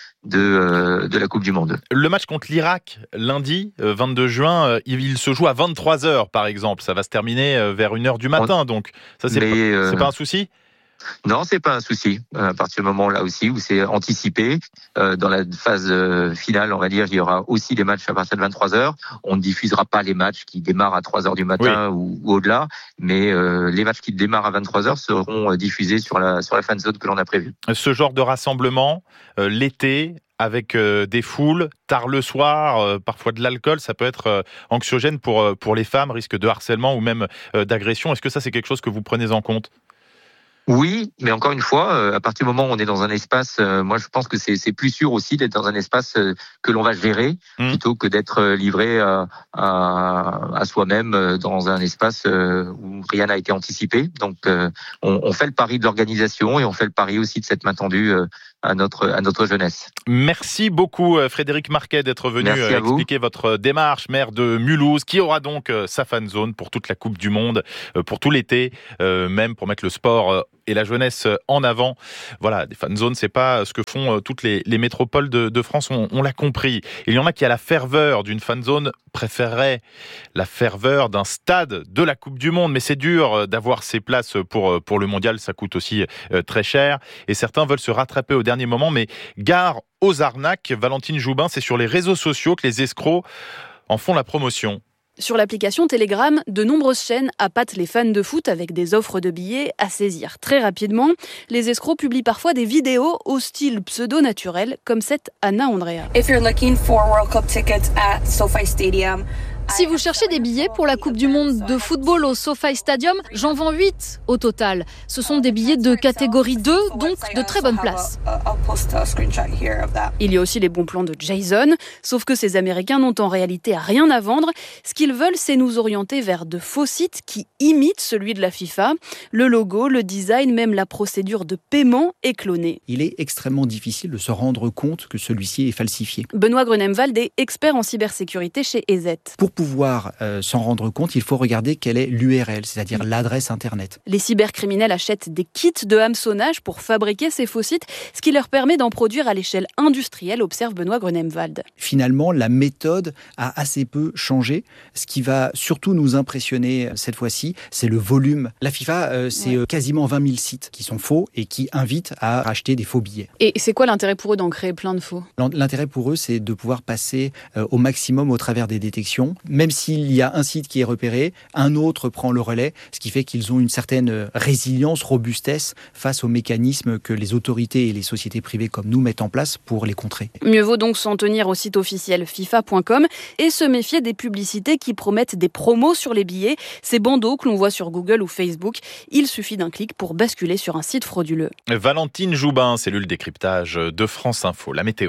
de la Coupe du Monde. Le match contre l'Irak, lundi 22 juin, il se joue à 23h par exemple. Ça va se terminer vers 1h du matin, donc ça c'est pas un souci ? Non, c'est pas un souci. À partir du moment là aussi où c'est anticipé, dans la phase finale, on va dire, il y aura aussi des matchs à partir de 23h. On ne diffusera pas les matchs qui démarrent à 3h du matin ou au-delà, mais les matchs qui démarrent à 23h seront diffusés sur la fan zone que l'on a prévue. Ce genre de rassemblement, l'été, avec des foules, tard le soir, parfois de l'alcool, ça peut être anxiogène pour les femmes, risque de harcèlement ou même d'agression. Est-ce que ça, c'est quelque chose que vous prenez en compte ? Oui, mais encore une fois, à partir du moment où on est dans un espace, moi je pense que c'est plus sûr aussi d'être dans un espace que l'on va gérer plutôt que d'être livré à soi-même dans un espace où rien n'a été anticipé. Donc on fait le pari de l'organisation et on fait le pari aussi de cette main tendue à notre jeunesse. Merci beaucoup Frédéric Marquet d'être venu expliquer votre démarche, maire de Mulhouse, qui aura donc sa fan zone pour toute la Coupe du Monde, pour tout l'été, même pour mettre le sport et la jeunesse en avant. Voilà, des fan zones, c'est pas ce que font toutes les métropoles de France, on l'a compris. Il y en a qui, à la ferveur d'une fan zone, préféreraient la ferveur d'un stade de la Coupe du Monde, mais c'est dur d'avoir ces places pour le mondial, ça coûte aussi très cher, et certains veulent se rattraper au dernier moment, mais gare aux arnaques. Valentine Joubin, c'est sur les réseaux sociaux que les escrocs en font la promotion. Sur l'application Telegram, de nombreuses chaînes appâtent les fans de foot avec des offres de billets à saisir très rapidement. Les escrocs publient parfois des vidéos au style pseudo-naturel, comme cette Anna Andrea. If you're looking for World Cup tickets at SoFi Stadium, si vous cherchez des billets pour la Coupe du Monde de football au SoFi Stadium, j'en vends 8 au total. Ce sont des billets de catégorie 2, donc de très bonne place. Il y a aussi les bons plans de Jason, sauf que ces Américains n'ont en réalité rien à vendre. Ce qu'ils veulent, c'est nous orienter vers de faux sites qui imitent celui de la FIFA. Le logo, le design, même la procédure de paiement est clonée. Il est extrêmement difficile de se rendre compte que celui-ci est falsifié. Benoît Grunemwald est expert en cybersécurité chez EZ. Pour pouvoir s'en rendre compte, il faut regarder quelle est l'URL, c'est-à-dire l'adresse Internet. Les cybercriminels achètent des kits de hameçonnage pour fabriquer ces faux sites, ce qui leur permet d'en produire à l'échelle industrielle, observe Benoît Grunemwald. Finalement, la méthode a assez peu changé. Ce qui va surtout nous impressionner cette fois-ci, c'est le volume. La FIFA, c'est quasiment 20 000 sites qui sont faux et qui invitent à racheter des faux billets. Et c'est quoi l'intérêt pour eux d'en créer plein de faux ? L'intérêt pour eux, c'est de pouvoir passer au maximum au travers des détections. Même s'il y a un site qui est repéré, un autre prend le relais, ce qui fait qu'ils ont une certaine résilience, robustesse face aux mécanismes que les autorités et les sociétés privées comme nous mettent en place pour les contrer. Mieux vaut donc s'en tenir au site officiel FIFA.com et se méfier des publicités qui promettent des promos sur les billets, ces bandeaux que l'on voit sur Google ou Facebook. Il suffit d'un clic pour basculer sur un site frauduleux. Valentine Joubin, cellule décryptage de France Info, la météo.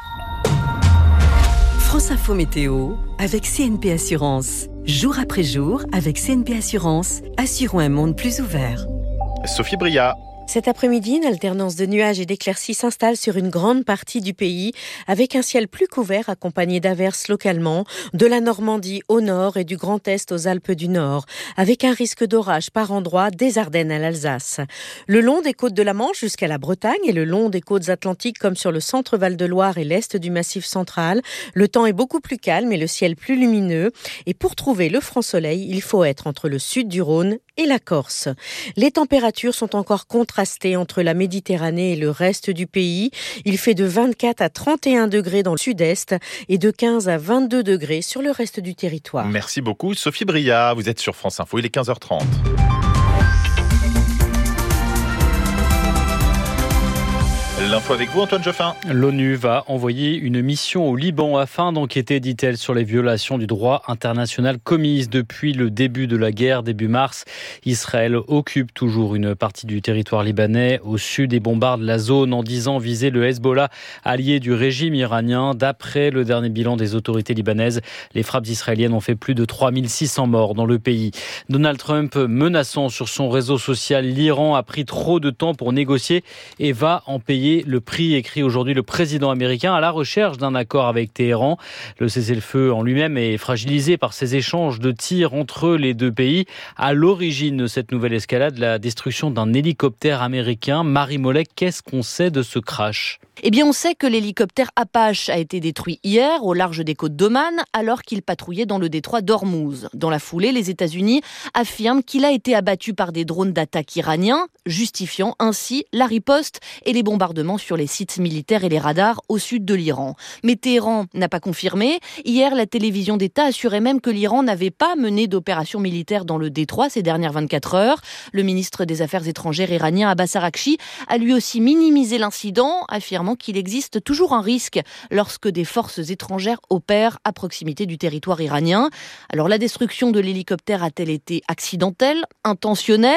France Info Météo avec CNP Assurance. Jour après jour, avec CNP Assurance, assurons un monde plus ouvert. Sophie Bria. Cet après-midi, une alternance de nuages et d'éclaircies s'installe sur une grande partie du pays, avec un ciel plus couvert accompagné d'averses localement, de la Normandie au nord et du Grand Est aux Alpes du Nord, avec un risque d'orage par endroits des Ardennes à l'Alsace. Le long des côtes de la Manche jusqu'à la Bretagne et le long des côtes atlantiques comme sur le centre Val-de-Loire et l'est du Massif central, le temps est beaucoup plus calme et le ciel plus lumineux. Et pour trouver le franc soleil, il faut être entre le sud du Rhône et la Corse. Les températures sont encore contrastées entre la Méditerranée et le reste du pays. Il fait de 24 à 31 degrés dans le sud-est et de 15 à 22 degrés sur le reste du territoire. Merci beaucoup Sophie Bria, vous êtes sur France Info, il est 15h30. L'info avec vous, Antoine Geoffin. L'ONU va envoyer une mission au Liban afin d'enquêter, dit-elle, sur les violations du droit international commises depuis le début de la guerre, début mars. Israël occupe toujours une partie du territoire libanais au sud et bombarde la zone en disant viser le Hezbollah, allié du régime iranien. D'après le dernier bilan des autorités libanaises, les frappes israéliennes ont fait plus de 3600 morts dans le pays. Donald Trump menaçant sur son réseau social l'Iran a pris trop de temps pour négocier et va en payer payer le prix, écrit aujourd'hui le président américain à la recherche d'un accord avec Téhéran. Le cessez-le-feu en lui-même est fragilisé par ces échanges de tirs entre les deux pays. À l'origine de cette nouvelle escalade, la destruction d'un hélicoptère américain. Marie Mollet, qu'est-ce qu'on sait de ce crash ? Eh bien, on sait que l'hélicoptère Apache a été détruit hier au large des côtes d'Oman alors qu'il patrouillait dans le détroit d'Ormuz. Dans la foulée, les États-Unis affirment qu'il a été abattu par des drones d'attaque iraniens, justifiant ainsi la riposte et les bombardements sur les sites militaires et les radars au sud de l'Iran. Mais Téhéran n'a pas confirmé. Hier, la télévision d'État assurait même que l'Iran n'avait pas mené d'opération militaire dans le détroit ces dernières 24 heures. Le ministre des Affaires étrangères iranien Abbas Araghchi a lui aussi minimisé l'incident, affirmant qu'il existe toujours un risque lorsque des forces étrangères opèrent à proximité du territoire iranien. Alors la destruction de l'hélicoptère a-t-elle été accidentelle, intentionnelle ?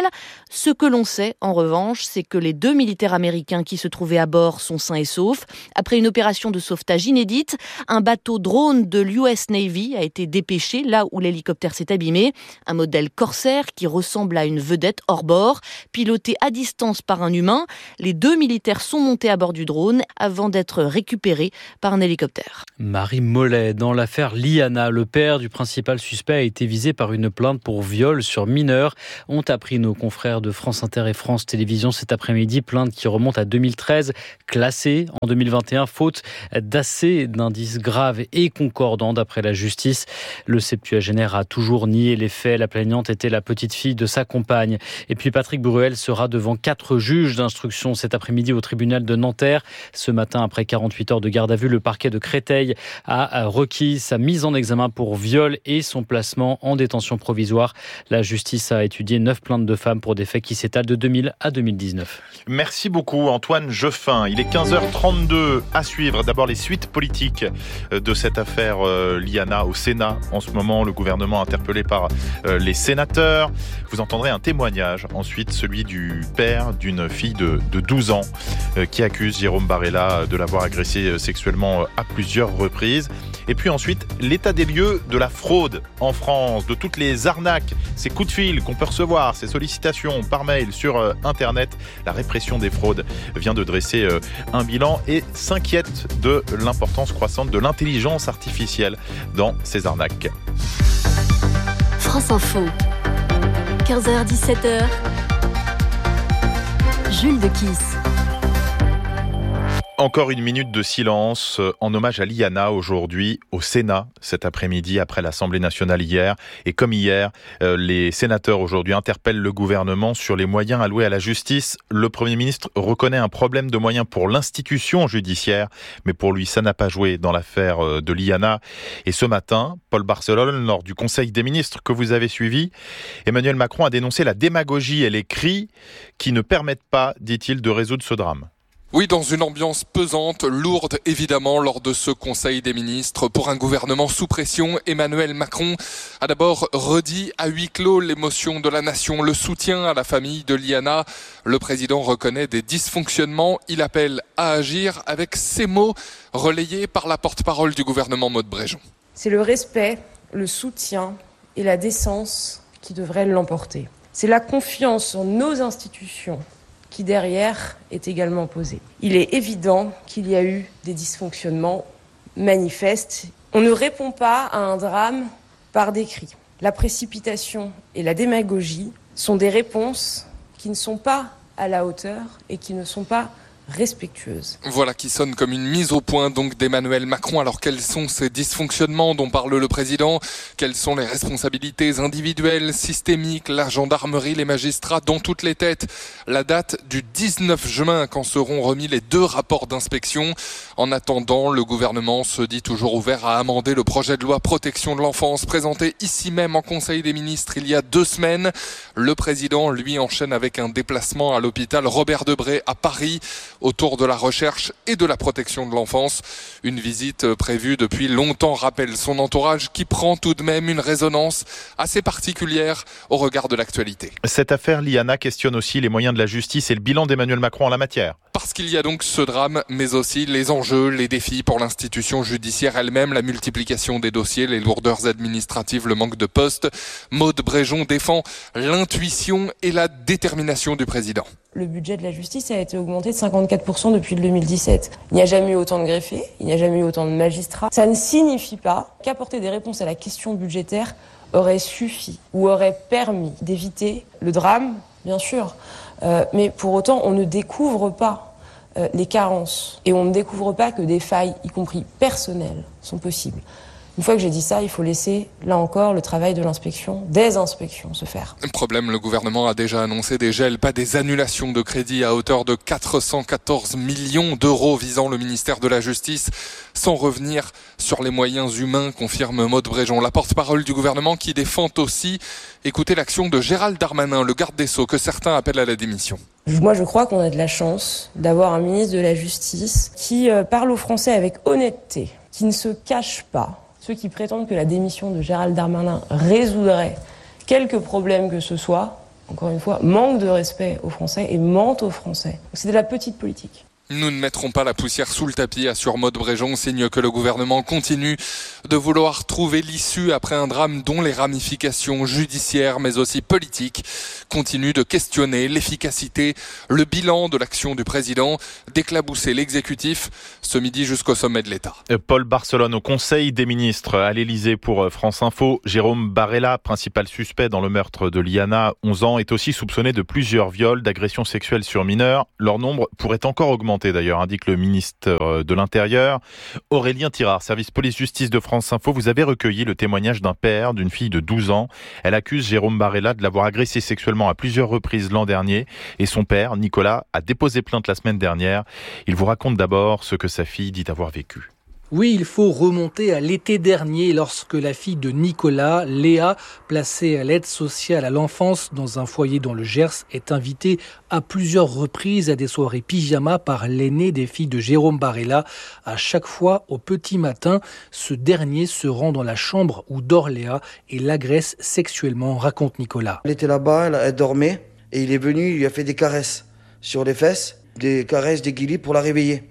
Ce que l'on sait, en revanche, c'est que les 2 militaires américains qui se trouvaient à bord sont sains et saufs. Après une opération de sauvetage inédite, un bateau drone de l'US Navy a été dépêché là où l'hélicoptère s'est abîmé. Un modèle Corsair qui ressemble à une vedette hors bord, piloté à distance par un humain. Les 2 militaires sont montés à bord du drone avant d'être récupérés par un hélicoptère. Marie Mollet, dans l'affaire Liana, le père du principal suspect a été visé par une plainte pour viol sur mineur. Ont appris nos confrères de France Inter et France Télévisions cet après-midi, plainte qui remonte à 2013, classée en 2021, faute d'assez d'indices graves et concordants d'après la justice. Le septuagénaire a toujours nié les faits. La plaignante était la petite fille de sa compagne. Et puis Patrick Bruel sera devant 4 juges d'instruction cet après-midi au tribunal de Nanterre. Ce matin, après 48 heures de garde à vue, le parquet de Créteil a requis sa mise en examen pour viol et son placement en détention provisoire. La justice a étudié 9 plaintes de femmes pour des faits qui s'étalent de 2000 à 2019. Merci beaucoup Antoine Jeffin. Il est 15h32 à suivre. D'abord les suites politiques de cette affaire Liana au Sénat. En ce moment, le gouvernement interpellé par les sénateurs. Vous entendrez un témoignage. Ensuite, celui du père d'une fille de 12 ans qui accuse Jérôme Barella de l'avoir agressé sexuellement à plusieurs reprises. Et puis ensuite, l'état des lieux de la fraude en France, de toutes les arnaques, ces coups de fil qu'on peut recevoir, ces sollicitations par mail sur Internet. La répression des fraudes vient de dresser un bilan et s'inquiète de l'importance croissante de l'intelligence artificielle dans ces arnaques. France Info, 15h-17h, Jules de Kiss. Encore une minute de silence en hommage à Liana aujourd'hui au Sénat cet après-midi après l'Assemblée nationale hier. Et comme hier, les sénateurs aujourd'hui interpellent le gouvernement sur les moyens alloués à la justice. Le Premier ministre reconnaît un problème de moyens pour l'institution judiciaire, mais pour lui, ça n'a pas joué dans l'affaire de Liana. Et ce matin, Paul Barcelone, lors du Conseil des ministres que vous avez suivi, Emmanuel Macron a dénoncé la démagogie et les cris qui ne permettent pas, dit-il, de résoudre ce drame. Oui, dans une ambiance pesante, lourde évidemment lors de ce Conseil des ministres. Pour un gouvernement sous pression, Emmanuel Macron a d'abord redit à huis clos l'émotion de la nation, le soutien à la famille de Liana. Le président reconnaît des dysfonctionnements, il appelle à agir avec ces mots relayés par la porte-parole du gouvernement Maud Bréjon. C'est le respect, le soutien et la décence qui devraient l'emporter. C'est la confiance en nos institutions qui derrière est également posée. Il est évident qu'il y a eu des dysfonctionnements manifestes. On ne répond pas à un drame par des cris. La précipitation et la démagogie sont des réponses qui ne sont pas à la hauteur et qui ne sont pas respectueuse. Voilà qui sonne comme une mise au point donc d'Emmanuel Macron. Alors quels sont ces dysfonctionnements dont parle le président ? Quelles sont les responsabilités individuelles, systémiques, la gendarmerie, les magistrats, dans toutes les têtes ? La date du 19 juin quand seront remis les 2 rapports d'inspection. En attendant, le gouvernement se dit toujours ouvert à amender le projet de loi protection de l'enfance présenté ici même en Conseil des ministres il y a 2 semaines. Le président, lui, enchaîne avec un déplacement à l'hôpital Robert Debré à Paris autour de la recherche et de la protection de l'enfance. Une visite prévue depuis longtemps, rappelle son entourage, qui prend tout de même une résonance assez particulière au regard de l'actualité. Cette affaire Liana questionne aussi les moyens de la justice et le bilan d'Emmanuel Macron en la matière. parce qu'il y a donc ce drame, mais aussi les enjeux, les défis pour l'institution judiciaire elle-même, la multiplication des dossiers, les lourdeurs administratives, le manque de postes. Maude Bréjon défend l'intuition et la détermination du président. Le budget de la justice a été augmenté de 54% depuis le 2017. Il n'y a jamais eu autant de greffiers, il n'y a jamais eu autant de magistrats. Ça ne signifie pas qu'apporter des réponses à la question budgétaire aurait suffi ou aurait permis d'éviter le drame, bien sûr. Mais pour autant, on ne découvre pas les carences et on ne découvre pas que des failles, y compris personnelles, sont possibles. Une fois que j'ai dit ça, il faut laisser, là encore, le travail de l'inspection, des inspections se faire. Problème, le gouvernement a déjà annoncé des gels, pas des annulations de crédits à hauteur de 414 millions d'euros visant le ministère de la Justice, sans revenir sur les moyens humains, confirme Maude Bréjon, la porte-parole du gouvernement qui défend aussi, écoutez l'action de Gérald Darmanin, le garde des Sceaux, que certains appellent à la démission. Moi, je crois qu'on a de la chance d'avoir un ministre de la Justice qui parle aux Français avec honnêteté, qui ne se cache pas. Ceux qui prétendent que la démission de Gérald Darmanin résoudrait quelques problèmes que ce soit, encore une fois, manquent de respect aux Français et mentent aux Français. C'est de la petite politique. Nous ne mettrons pas la poussière sous le tapis, assure Maude Bréjon, signe que le gouvernement continue de vouloir trouver l'issue après un drame dont les ramifications judiciaires mais aussi politiques continuent de questionner l'efficacité, le bilan de l'action du président, d'éclabousser l'exécutif ce midi jusqu'au sommet de l'État. Paul Barcelone au Conseil des ministres à l'Elysée pour France Info. Jérôme Barella, principal suspect dans le meurtre de Liana, 11 ans, est aussi soupçonné de plusieurs viols, d'agressions sexuelles sur mineurs. Leur nombre pourrait encore augmenter d'ailleurs, indique le ministre de l'Intérieur. Aurélien Tirard, service police-justice de France Info, vous avez recueilli le témoignage d'un père d'une fille de 12 ans. Elle accuse Jérôme Barella de l'avoir agressé sexuellement à plusieurs reprises l'an dernier et son père, Nicolas, a déposé plainte la semaine dernière. Il vous raconte d'abord ce que sa fille dit avoir vécu. Oui, il faut remonter à l'été dernier lorsque la fille de Nicolas, Léa, placée à l'aide sociale à l'enfance dans un foyer dans le Gers, est invitée à plusieurs reprises à des soirées pyjama par l'aîné des filles de Jérôme Barella. À chaque fois, au petit matin, ce dernier se rend dans la chambre où dort Léa et l'agresse sexuellement, raconte Nicolas. Elle était là-bas, elle dormait et il est venu, il lui a fait des caresses sur les fesses, des caresses, des guilis pour la réveiller.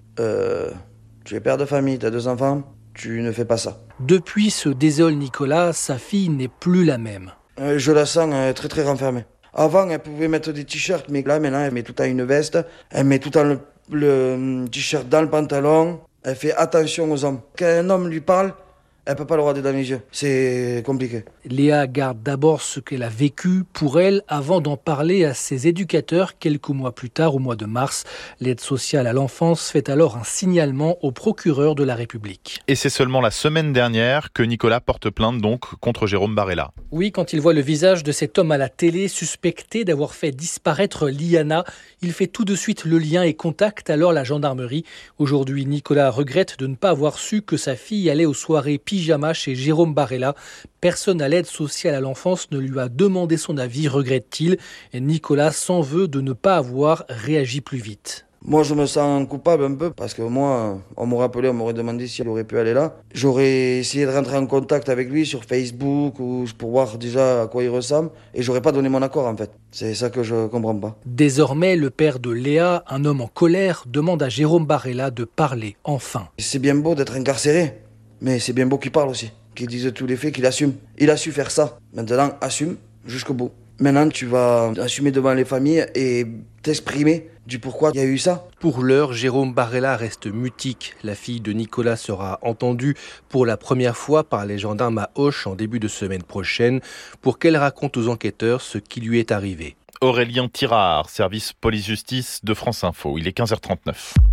Tu es père de famille, tu as 2 enfants, tu ne fais pas ça. Depuis se désole Nicolas, sa fille n'est plus la même. Je la sens très très renfermée. Avant, elle pouvait mettre des t-shirts, mais là maintenant, elle met tout le temps une veste, elle met tout le temps le t-shirt dans le pantalon, elle fait attention aux hommes. Quand un homme lui parle, elle peut pas le regarder dans les yeux. C'est compliqué. Léa garde d'abord ce qu'elle a vécu pour elle avant d'en parler à ses éducateurs quelques mois plus tard, au mois de mars. L'aide sociale à l'enfance fait alors un signalement au procureur de la République. Et c'est seulement la semaine dernière que Nicolas porte plainte donc contre Jérôme Barella. Oui, quand il voit le visage de cet homme à la télé suspecté d'avoir fait disparaître Liana, il fait tout de suite le lien et contacte alors la gendarmerie. Aujourd'hui, Nicolas regrette de ne pas avoir su que sa fille allait aux soirées pyjama chez Jérôme Barella. Personne à l'aide sociale à l'enfance ne lui a demandé son avis, regrette-t-il. Et Nicolas s'en veut de ne pas avoir réagi plus vite. Moi, je me sens coupable un peu parce que moi, on m'aurait appelé, on m'aurait demandé s'il aurait pu aller là. J'aurais essayé de rentrer en contact avec lui sur Facebook ou pour voir déjà à quoi il ressemble et j'aurais pas donné mon accord en fait. C'est ça que je comprends pas. Désormais, le père de Léa, un homme en colère, demande à Jérôme Barella de parler enfin. C'est bien beau d'être incarcéré, mais c'est bien beau qu'il parle aussi, qu'il dise tous les faits, qu'il assume. Il a su faire ça. Maintenant, assume jusqu'au bout. Maintenant, tu vas assumer devant les familles et t'exprimer du pourquoi il y a eu ça. Pour l'heure, Jérôme Barella reste mutique. La fille de Nicolas sera entendue pour la première fois par les gendarmes à Auch en début de semaine prochaine pour qu'elle raconte aux enquêteurs ce qui lui est arrivé. Aurélien Tirard, service police-justice de France Info. Il est 15h39.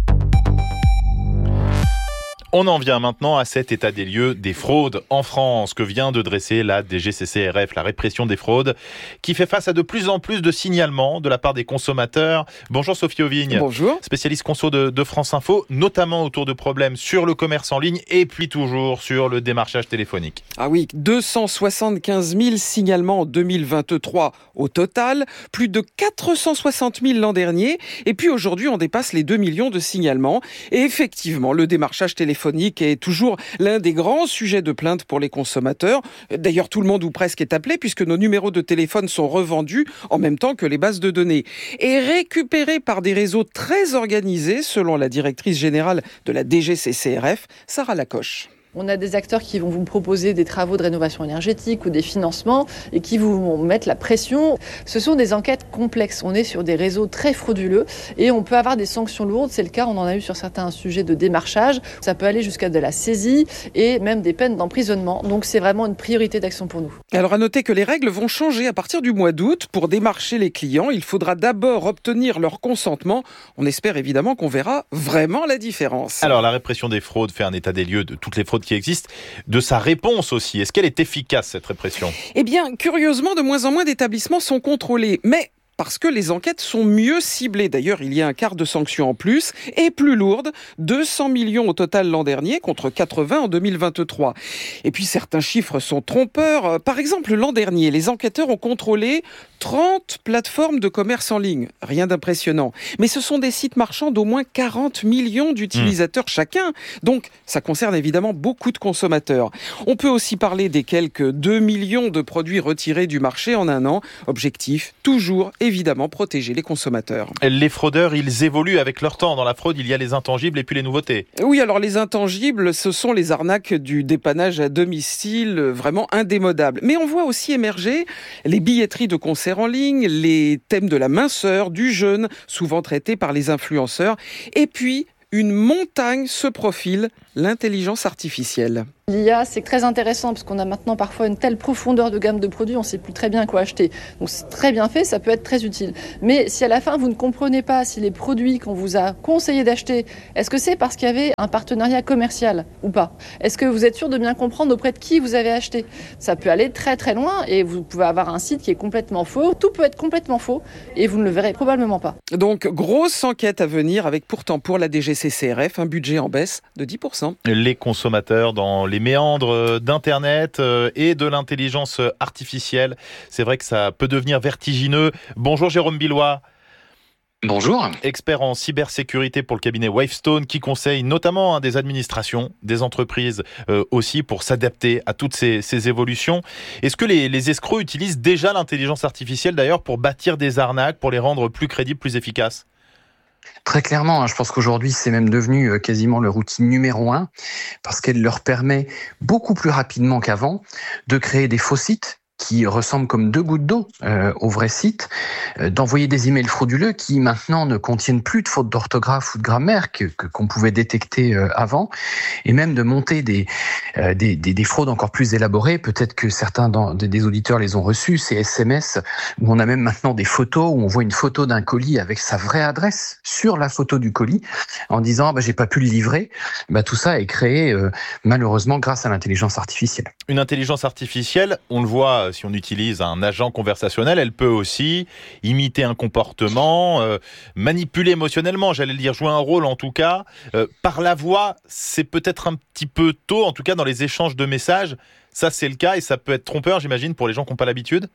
On en vient maintenant à cet état des lieux des fraudes en France que vient de dresser la DGCCRF, la répression des fraudes, qui fait face à de plus en plus de signalements de la part des consommateurs. Bonjour Sophie Auvigne. Bonjour. Spécialiste conso de France Info, notamment autour de problèmes sur le commerce en ligne et puis toujours sur le démarchage téléphonique. Ah oui, 275 000 signalements en 2023 au total, plus de 460 000 l'an dernier. Et puis aujourd'hui, on dépasse les 2 millions de signalements. Et effectivement, le démarchage téléphonique téléphonique est toujours l'un des grands sujets de plainte pour les consommateurs. D'ailleurs, tout le monde ou presque est appelé puisque nos numéros de téléphone sont revendus en même temps que les bases de données et récupérés par des réseaux très organisés, selon la directrice générale de la DGCCRF, Sarah Lacoche. On a des acteurs qui vont vous proposer des travaux de rénovation énergétique ou des financements et qui vont mettre la pression. Ce sont des enquêtes complexes. On est sur des réseaux très frauduleux et on peut avoir des sanctions lourdes. C'est le cas, on en a eu sur certains sujets de démarchage. Ça peut aller jusqu'à de la saisie et même des peines d'emprisonnement. Donc c'est vraiment une priorité d'action pour nous. Alors à noter que les règles vont changer à partir du mois d'août. Pour démarcher les clients, il faudra d'abord obtenir leur consentement. On espère évidemment qu'on verra vraiment la différence. Alors la répression des fraudes fait un état des lieux de toutes les fraudes qui existe, de sa réponse aussi. Est-ce qu'elle est efficace, cette répression ? Eh bien, curieusement, de moins en moins d'établissements sont contrôlés. Mais parce que les enquêtes sont mieux ciblées. D'ailleurs, il y a un quart de sanctions en plus et plus lourdes, 200 millions au total l'an dernier contre 80 en 2023. Et puis certains chiffres sont trompeurs. Par exemple, l'an dernier, les enquêteurs ont contrôlé 30 plateformes de commerce en ligne. Rien d'impressionnant. Mais ce sont des sites marchands d'au moins 40 millions d'utilisateurs chacun. Donc, ça concerne évidemment beaucoup de consommateurs. On peut aussi parler des quelques 2 millions de produits retirés du marché en un an. Objectif, toujours évidemment protéger les consommateurs. Les fraudeurs, ils évoluent avec leur temps. Dans la fraude, il y a les intangibles et puis les nouveautés. Oui, alors les intangibles, ce sont les arnaques du dépannage à domicile, vraiment indémodables. Mais on voit aussi émerger les billetteries de concerts en ligne, les thèmes de la minceur, du jeûne, souvent traités par les influenceurs. Et puis, une montagne se profile, l'intelligence artificielle. L'IA, c'est très intéressant parce qu'on a maintenant parfois une telle profondeur de gamme de produits, on ne sait plus très bien quoi acheter. Donc c'est très bien fait, ça peut être très utile. Mais si à la fin vous ne comprenez pas si les produits qu'on vous a conseillé d'acheter, est-ce que c'est parce qu'il y avait un partenariat commercial ou pas ? Est-ce que vous êtes sûr de bien comprendre auprès de qui vous avez acheté ? Ça peut aller très très loin et vous pouvez avoir un site qui est complètement faux. Tout peut être complètement faux et vous ne le verrez probablement pas. Donc grosse enquête à venir avec pourtant pour la DGCCRF un budget en baisse de 10%. Les consommateurs dans les méandres d'Internet et de l'intelligence artificielle. C'est vrai que ça peut devenir vertigineux. Bonjour Jérôme Billois. Bonjour. Expert en cybersécurité pour le cabinet Wavestone qui conseille notamment des administrations, des entreprises aussi pour s'adapter à toutes ces évolutions. Est-ce que les escrocs utilisent déjà l'intelligence artificielle d'ailleurs pour bâtir des arnaques, pour les rendre plus crédibles, plus efficaces ? Très clairement, je pense qu'aujourd'hui, c'est même devenu quasiment leur outil numéro 1 parce qu'elle leur permet beaucoup plus rapidement qu'avant de créer des faux sites qui ressemblent comme 2 gouttes d'eau au vrai site, d'envoyer des emails frauduleux qui maintenant ne contiennent plus de fautes d'orthographe ou de grammaire qu'on pouvait détecter avant, et même de monter des fraudes encore plus élaborées. Peut-être que certains des auditeurs les ont reçus, ces SMS où on a même maintenant des photos, où on voit une photo d'un colis avec sa vraie adresse sur la photo du colis, en disant j'ai pas pu le livrer. Tout ça est créé malheureusement grâce à l'intelligence artificielle. Une intelligence artificielle, on le voit si on utilise un agent conversationnel, elle peut aussi imiter un comportement, manipuler émotionnellement, j'allais le dire, jouer un rôle en tout cas. Par la voix, c'est peut-être un petit peu tôt, en tout cas dans les échanges de messages, ça c'est le cas et ça peut être trompeur, j'imagine, pour les gens qui n'ont pas l'habitude.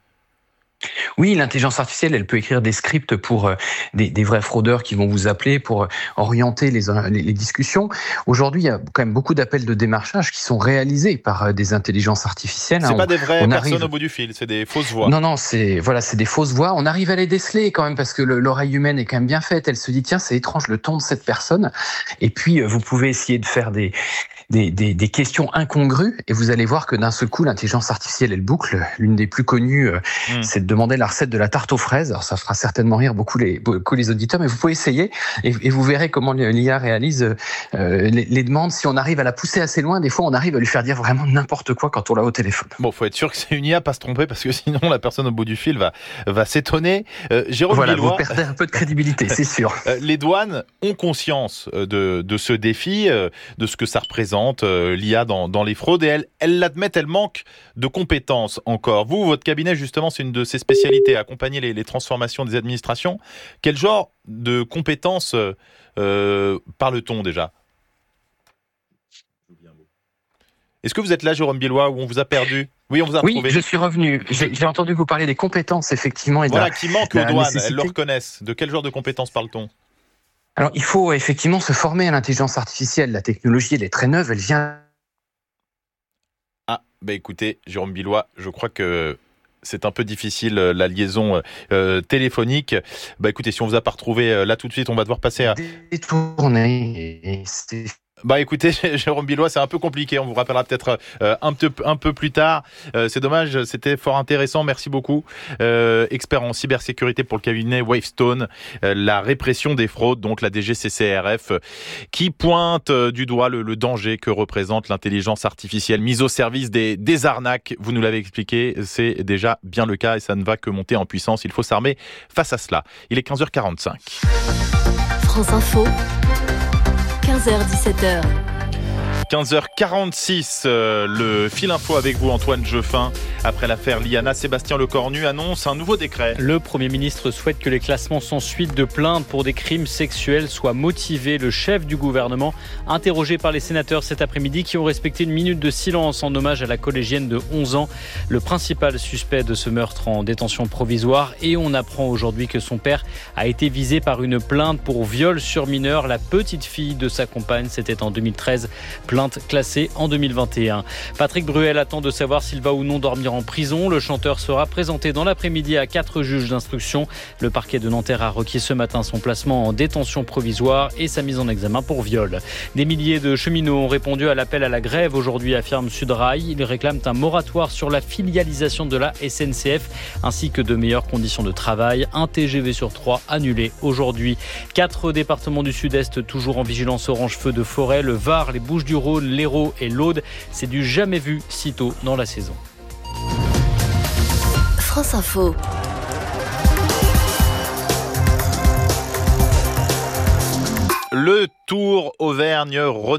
Oui, l'intelligence artificielle, elle peut écrire des scripts pour des vrais fraudeurs qui vont vous appeler pour orienter les discussions. Aujourd'hui, il y a quand même beaucoup d'appels de démarchage qui sont réalisés par des intelligences artificielles. C'est pas des vraies personnes au bout du fil, c'est des fausses voix. Non, c'est des fausses voix. On arrive à les déceler quand même parce que l'oreille humaine est quand même bien faite. Elle se dit, tiens, c'est étrange le ton de cette personne. Et puis, vous pouvez essayer de faire des questions incongrues et vous allez voir que d'un seul coup, l'intelligence artificielle, elle boucle. L'une des plus connues, c'est de demander la recette de la tarte aux fraises. Alors ça fera certainement rire beaucoup les auditeurs, mais vous pouvez essayer et vous verrez comment l'IA réalise les demandes. Si on arrive à la pousser assez loin, des fois on arrive à lui faire dire vraiment n'importe quoi quand on l'a au téléphone. Bon, faut être sûr que c'est une IA, pas se tromper, parce que sinon la personne au bout du fil va s'étonner. Jérôme Billois, vous perdez un peu de crédibilité, c'est sûr. Les douanes ont conscience de ce défi, de ce que ça représente, l'IA dans les fraudes, et elles l'admettent, elles manquent de compétences encore. Vous, votre cabinet, justement, c'est une de ses spécialités, accompagner les transformations des administrations. Quel genre de compétences parle-t-on déjà ? Est-ce que vous êtes là, Jérôme Billois, ou on vous a perdu ? Oui, on vous a retrouvé. Oui, je suis revenu. J'ai entendu vous parler des compétences, effectivement. Et qui manquent aux douanes, elles le reconnaissent. De quel genre de compétences parle-t-on ? Alors, il faut effectivement se former à l'intelligence artificielle. La technologie, elle est très neuve, elle vient... Écoutez, Jérôme Billois, je crois que c'est un peu difficile la liaison téléphonique. Écoutez, si on vous a pas retrouvé là tout de suite, on va devoir passer à... Détourner. Écoutez, Jérôme Billois, c'est un peu compliqué. On vous rappellera peut-être un peu plus tard. C'est dommage, c'était fort intéressant. Merci beaucoup. Expert en cybersécurité pour le cabinet Wavestone, la répression des fraudes, donc la DGCCRF, qui pointe du doigt le danger que représente l'intelligence artificielle mise au service des arnaques. Vous nous l'avez expliqué, c'est déjà bien le cas et ça ne va que monter en puissance. Il faut s'armer face à cela. Il est 15h45. France Info. 15h-17h. 15h46, le fil info avec vous Antoine Jeffin. Après l'affaire Liana, Sébastien Lecornu annonce un nouveau décret. Le Premier ministre souhaite que les classements sans suite de plaintes pour des crimes sexuels soient motivés. Le chef du gouvernement, interrogé par les sénateurs cet après-midi, qui ont respecté une minute de silence en hommage à la collégienne de 11 ans, le principal suspect de ce meurtre en détention provisoire. Et on apprend aujourd'hui que son père a été visé par une plainte pour viol sur mineur. La petite fille de sa compagne, c'était en 2013. Plainte classée en 2021. Patrick Bruel attend de savoir s'il va ou non dormir en prison. Le chanteur sera présenté dans l'après-midi à 4 juges d'instruction. Le parquet de Nanterre a requis ce matin son placement en détention provisoire et sa mise en examen pour viol. Des milliers de cheminots ont répondu à l'appel à la grève aujourd'hui, affirme Sudrail. Ils réclament un moratoire sur la filialisation de la SNCF ainsi que de meilleures conditions de travail. Un TGV sur 3 annulé aujourd'hui. 4 départements du Sud-Est toujours en vigilance orange feu de forêt. Le Var, les Bouches-du-Rhône, l'Hérault et l'Aude. C'est du jamais vu si tôt dans la saison. France Info. Le Tour Auvergne-Rhône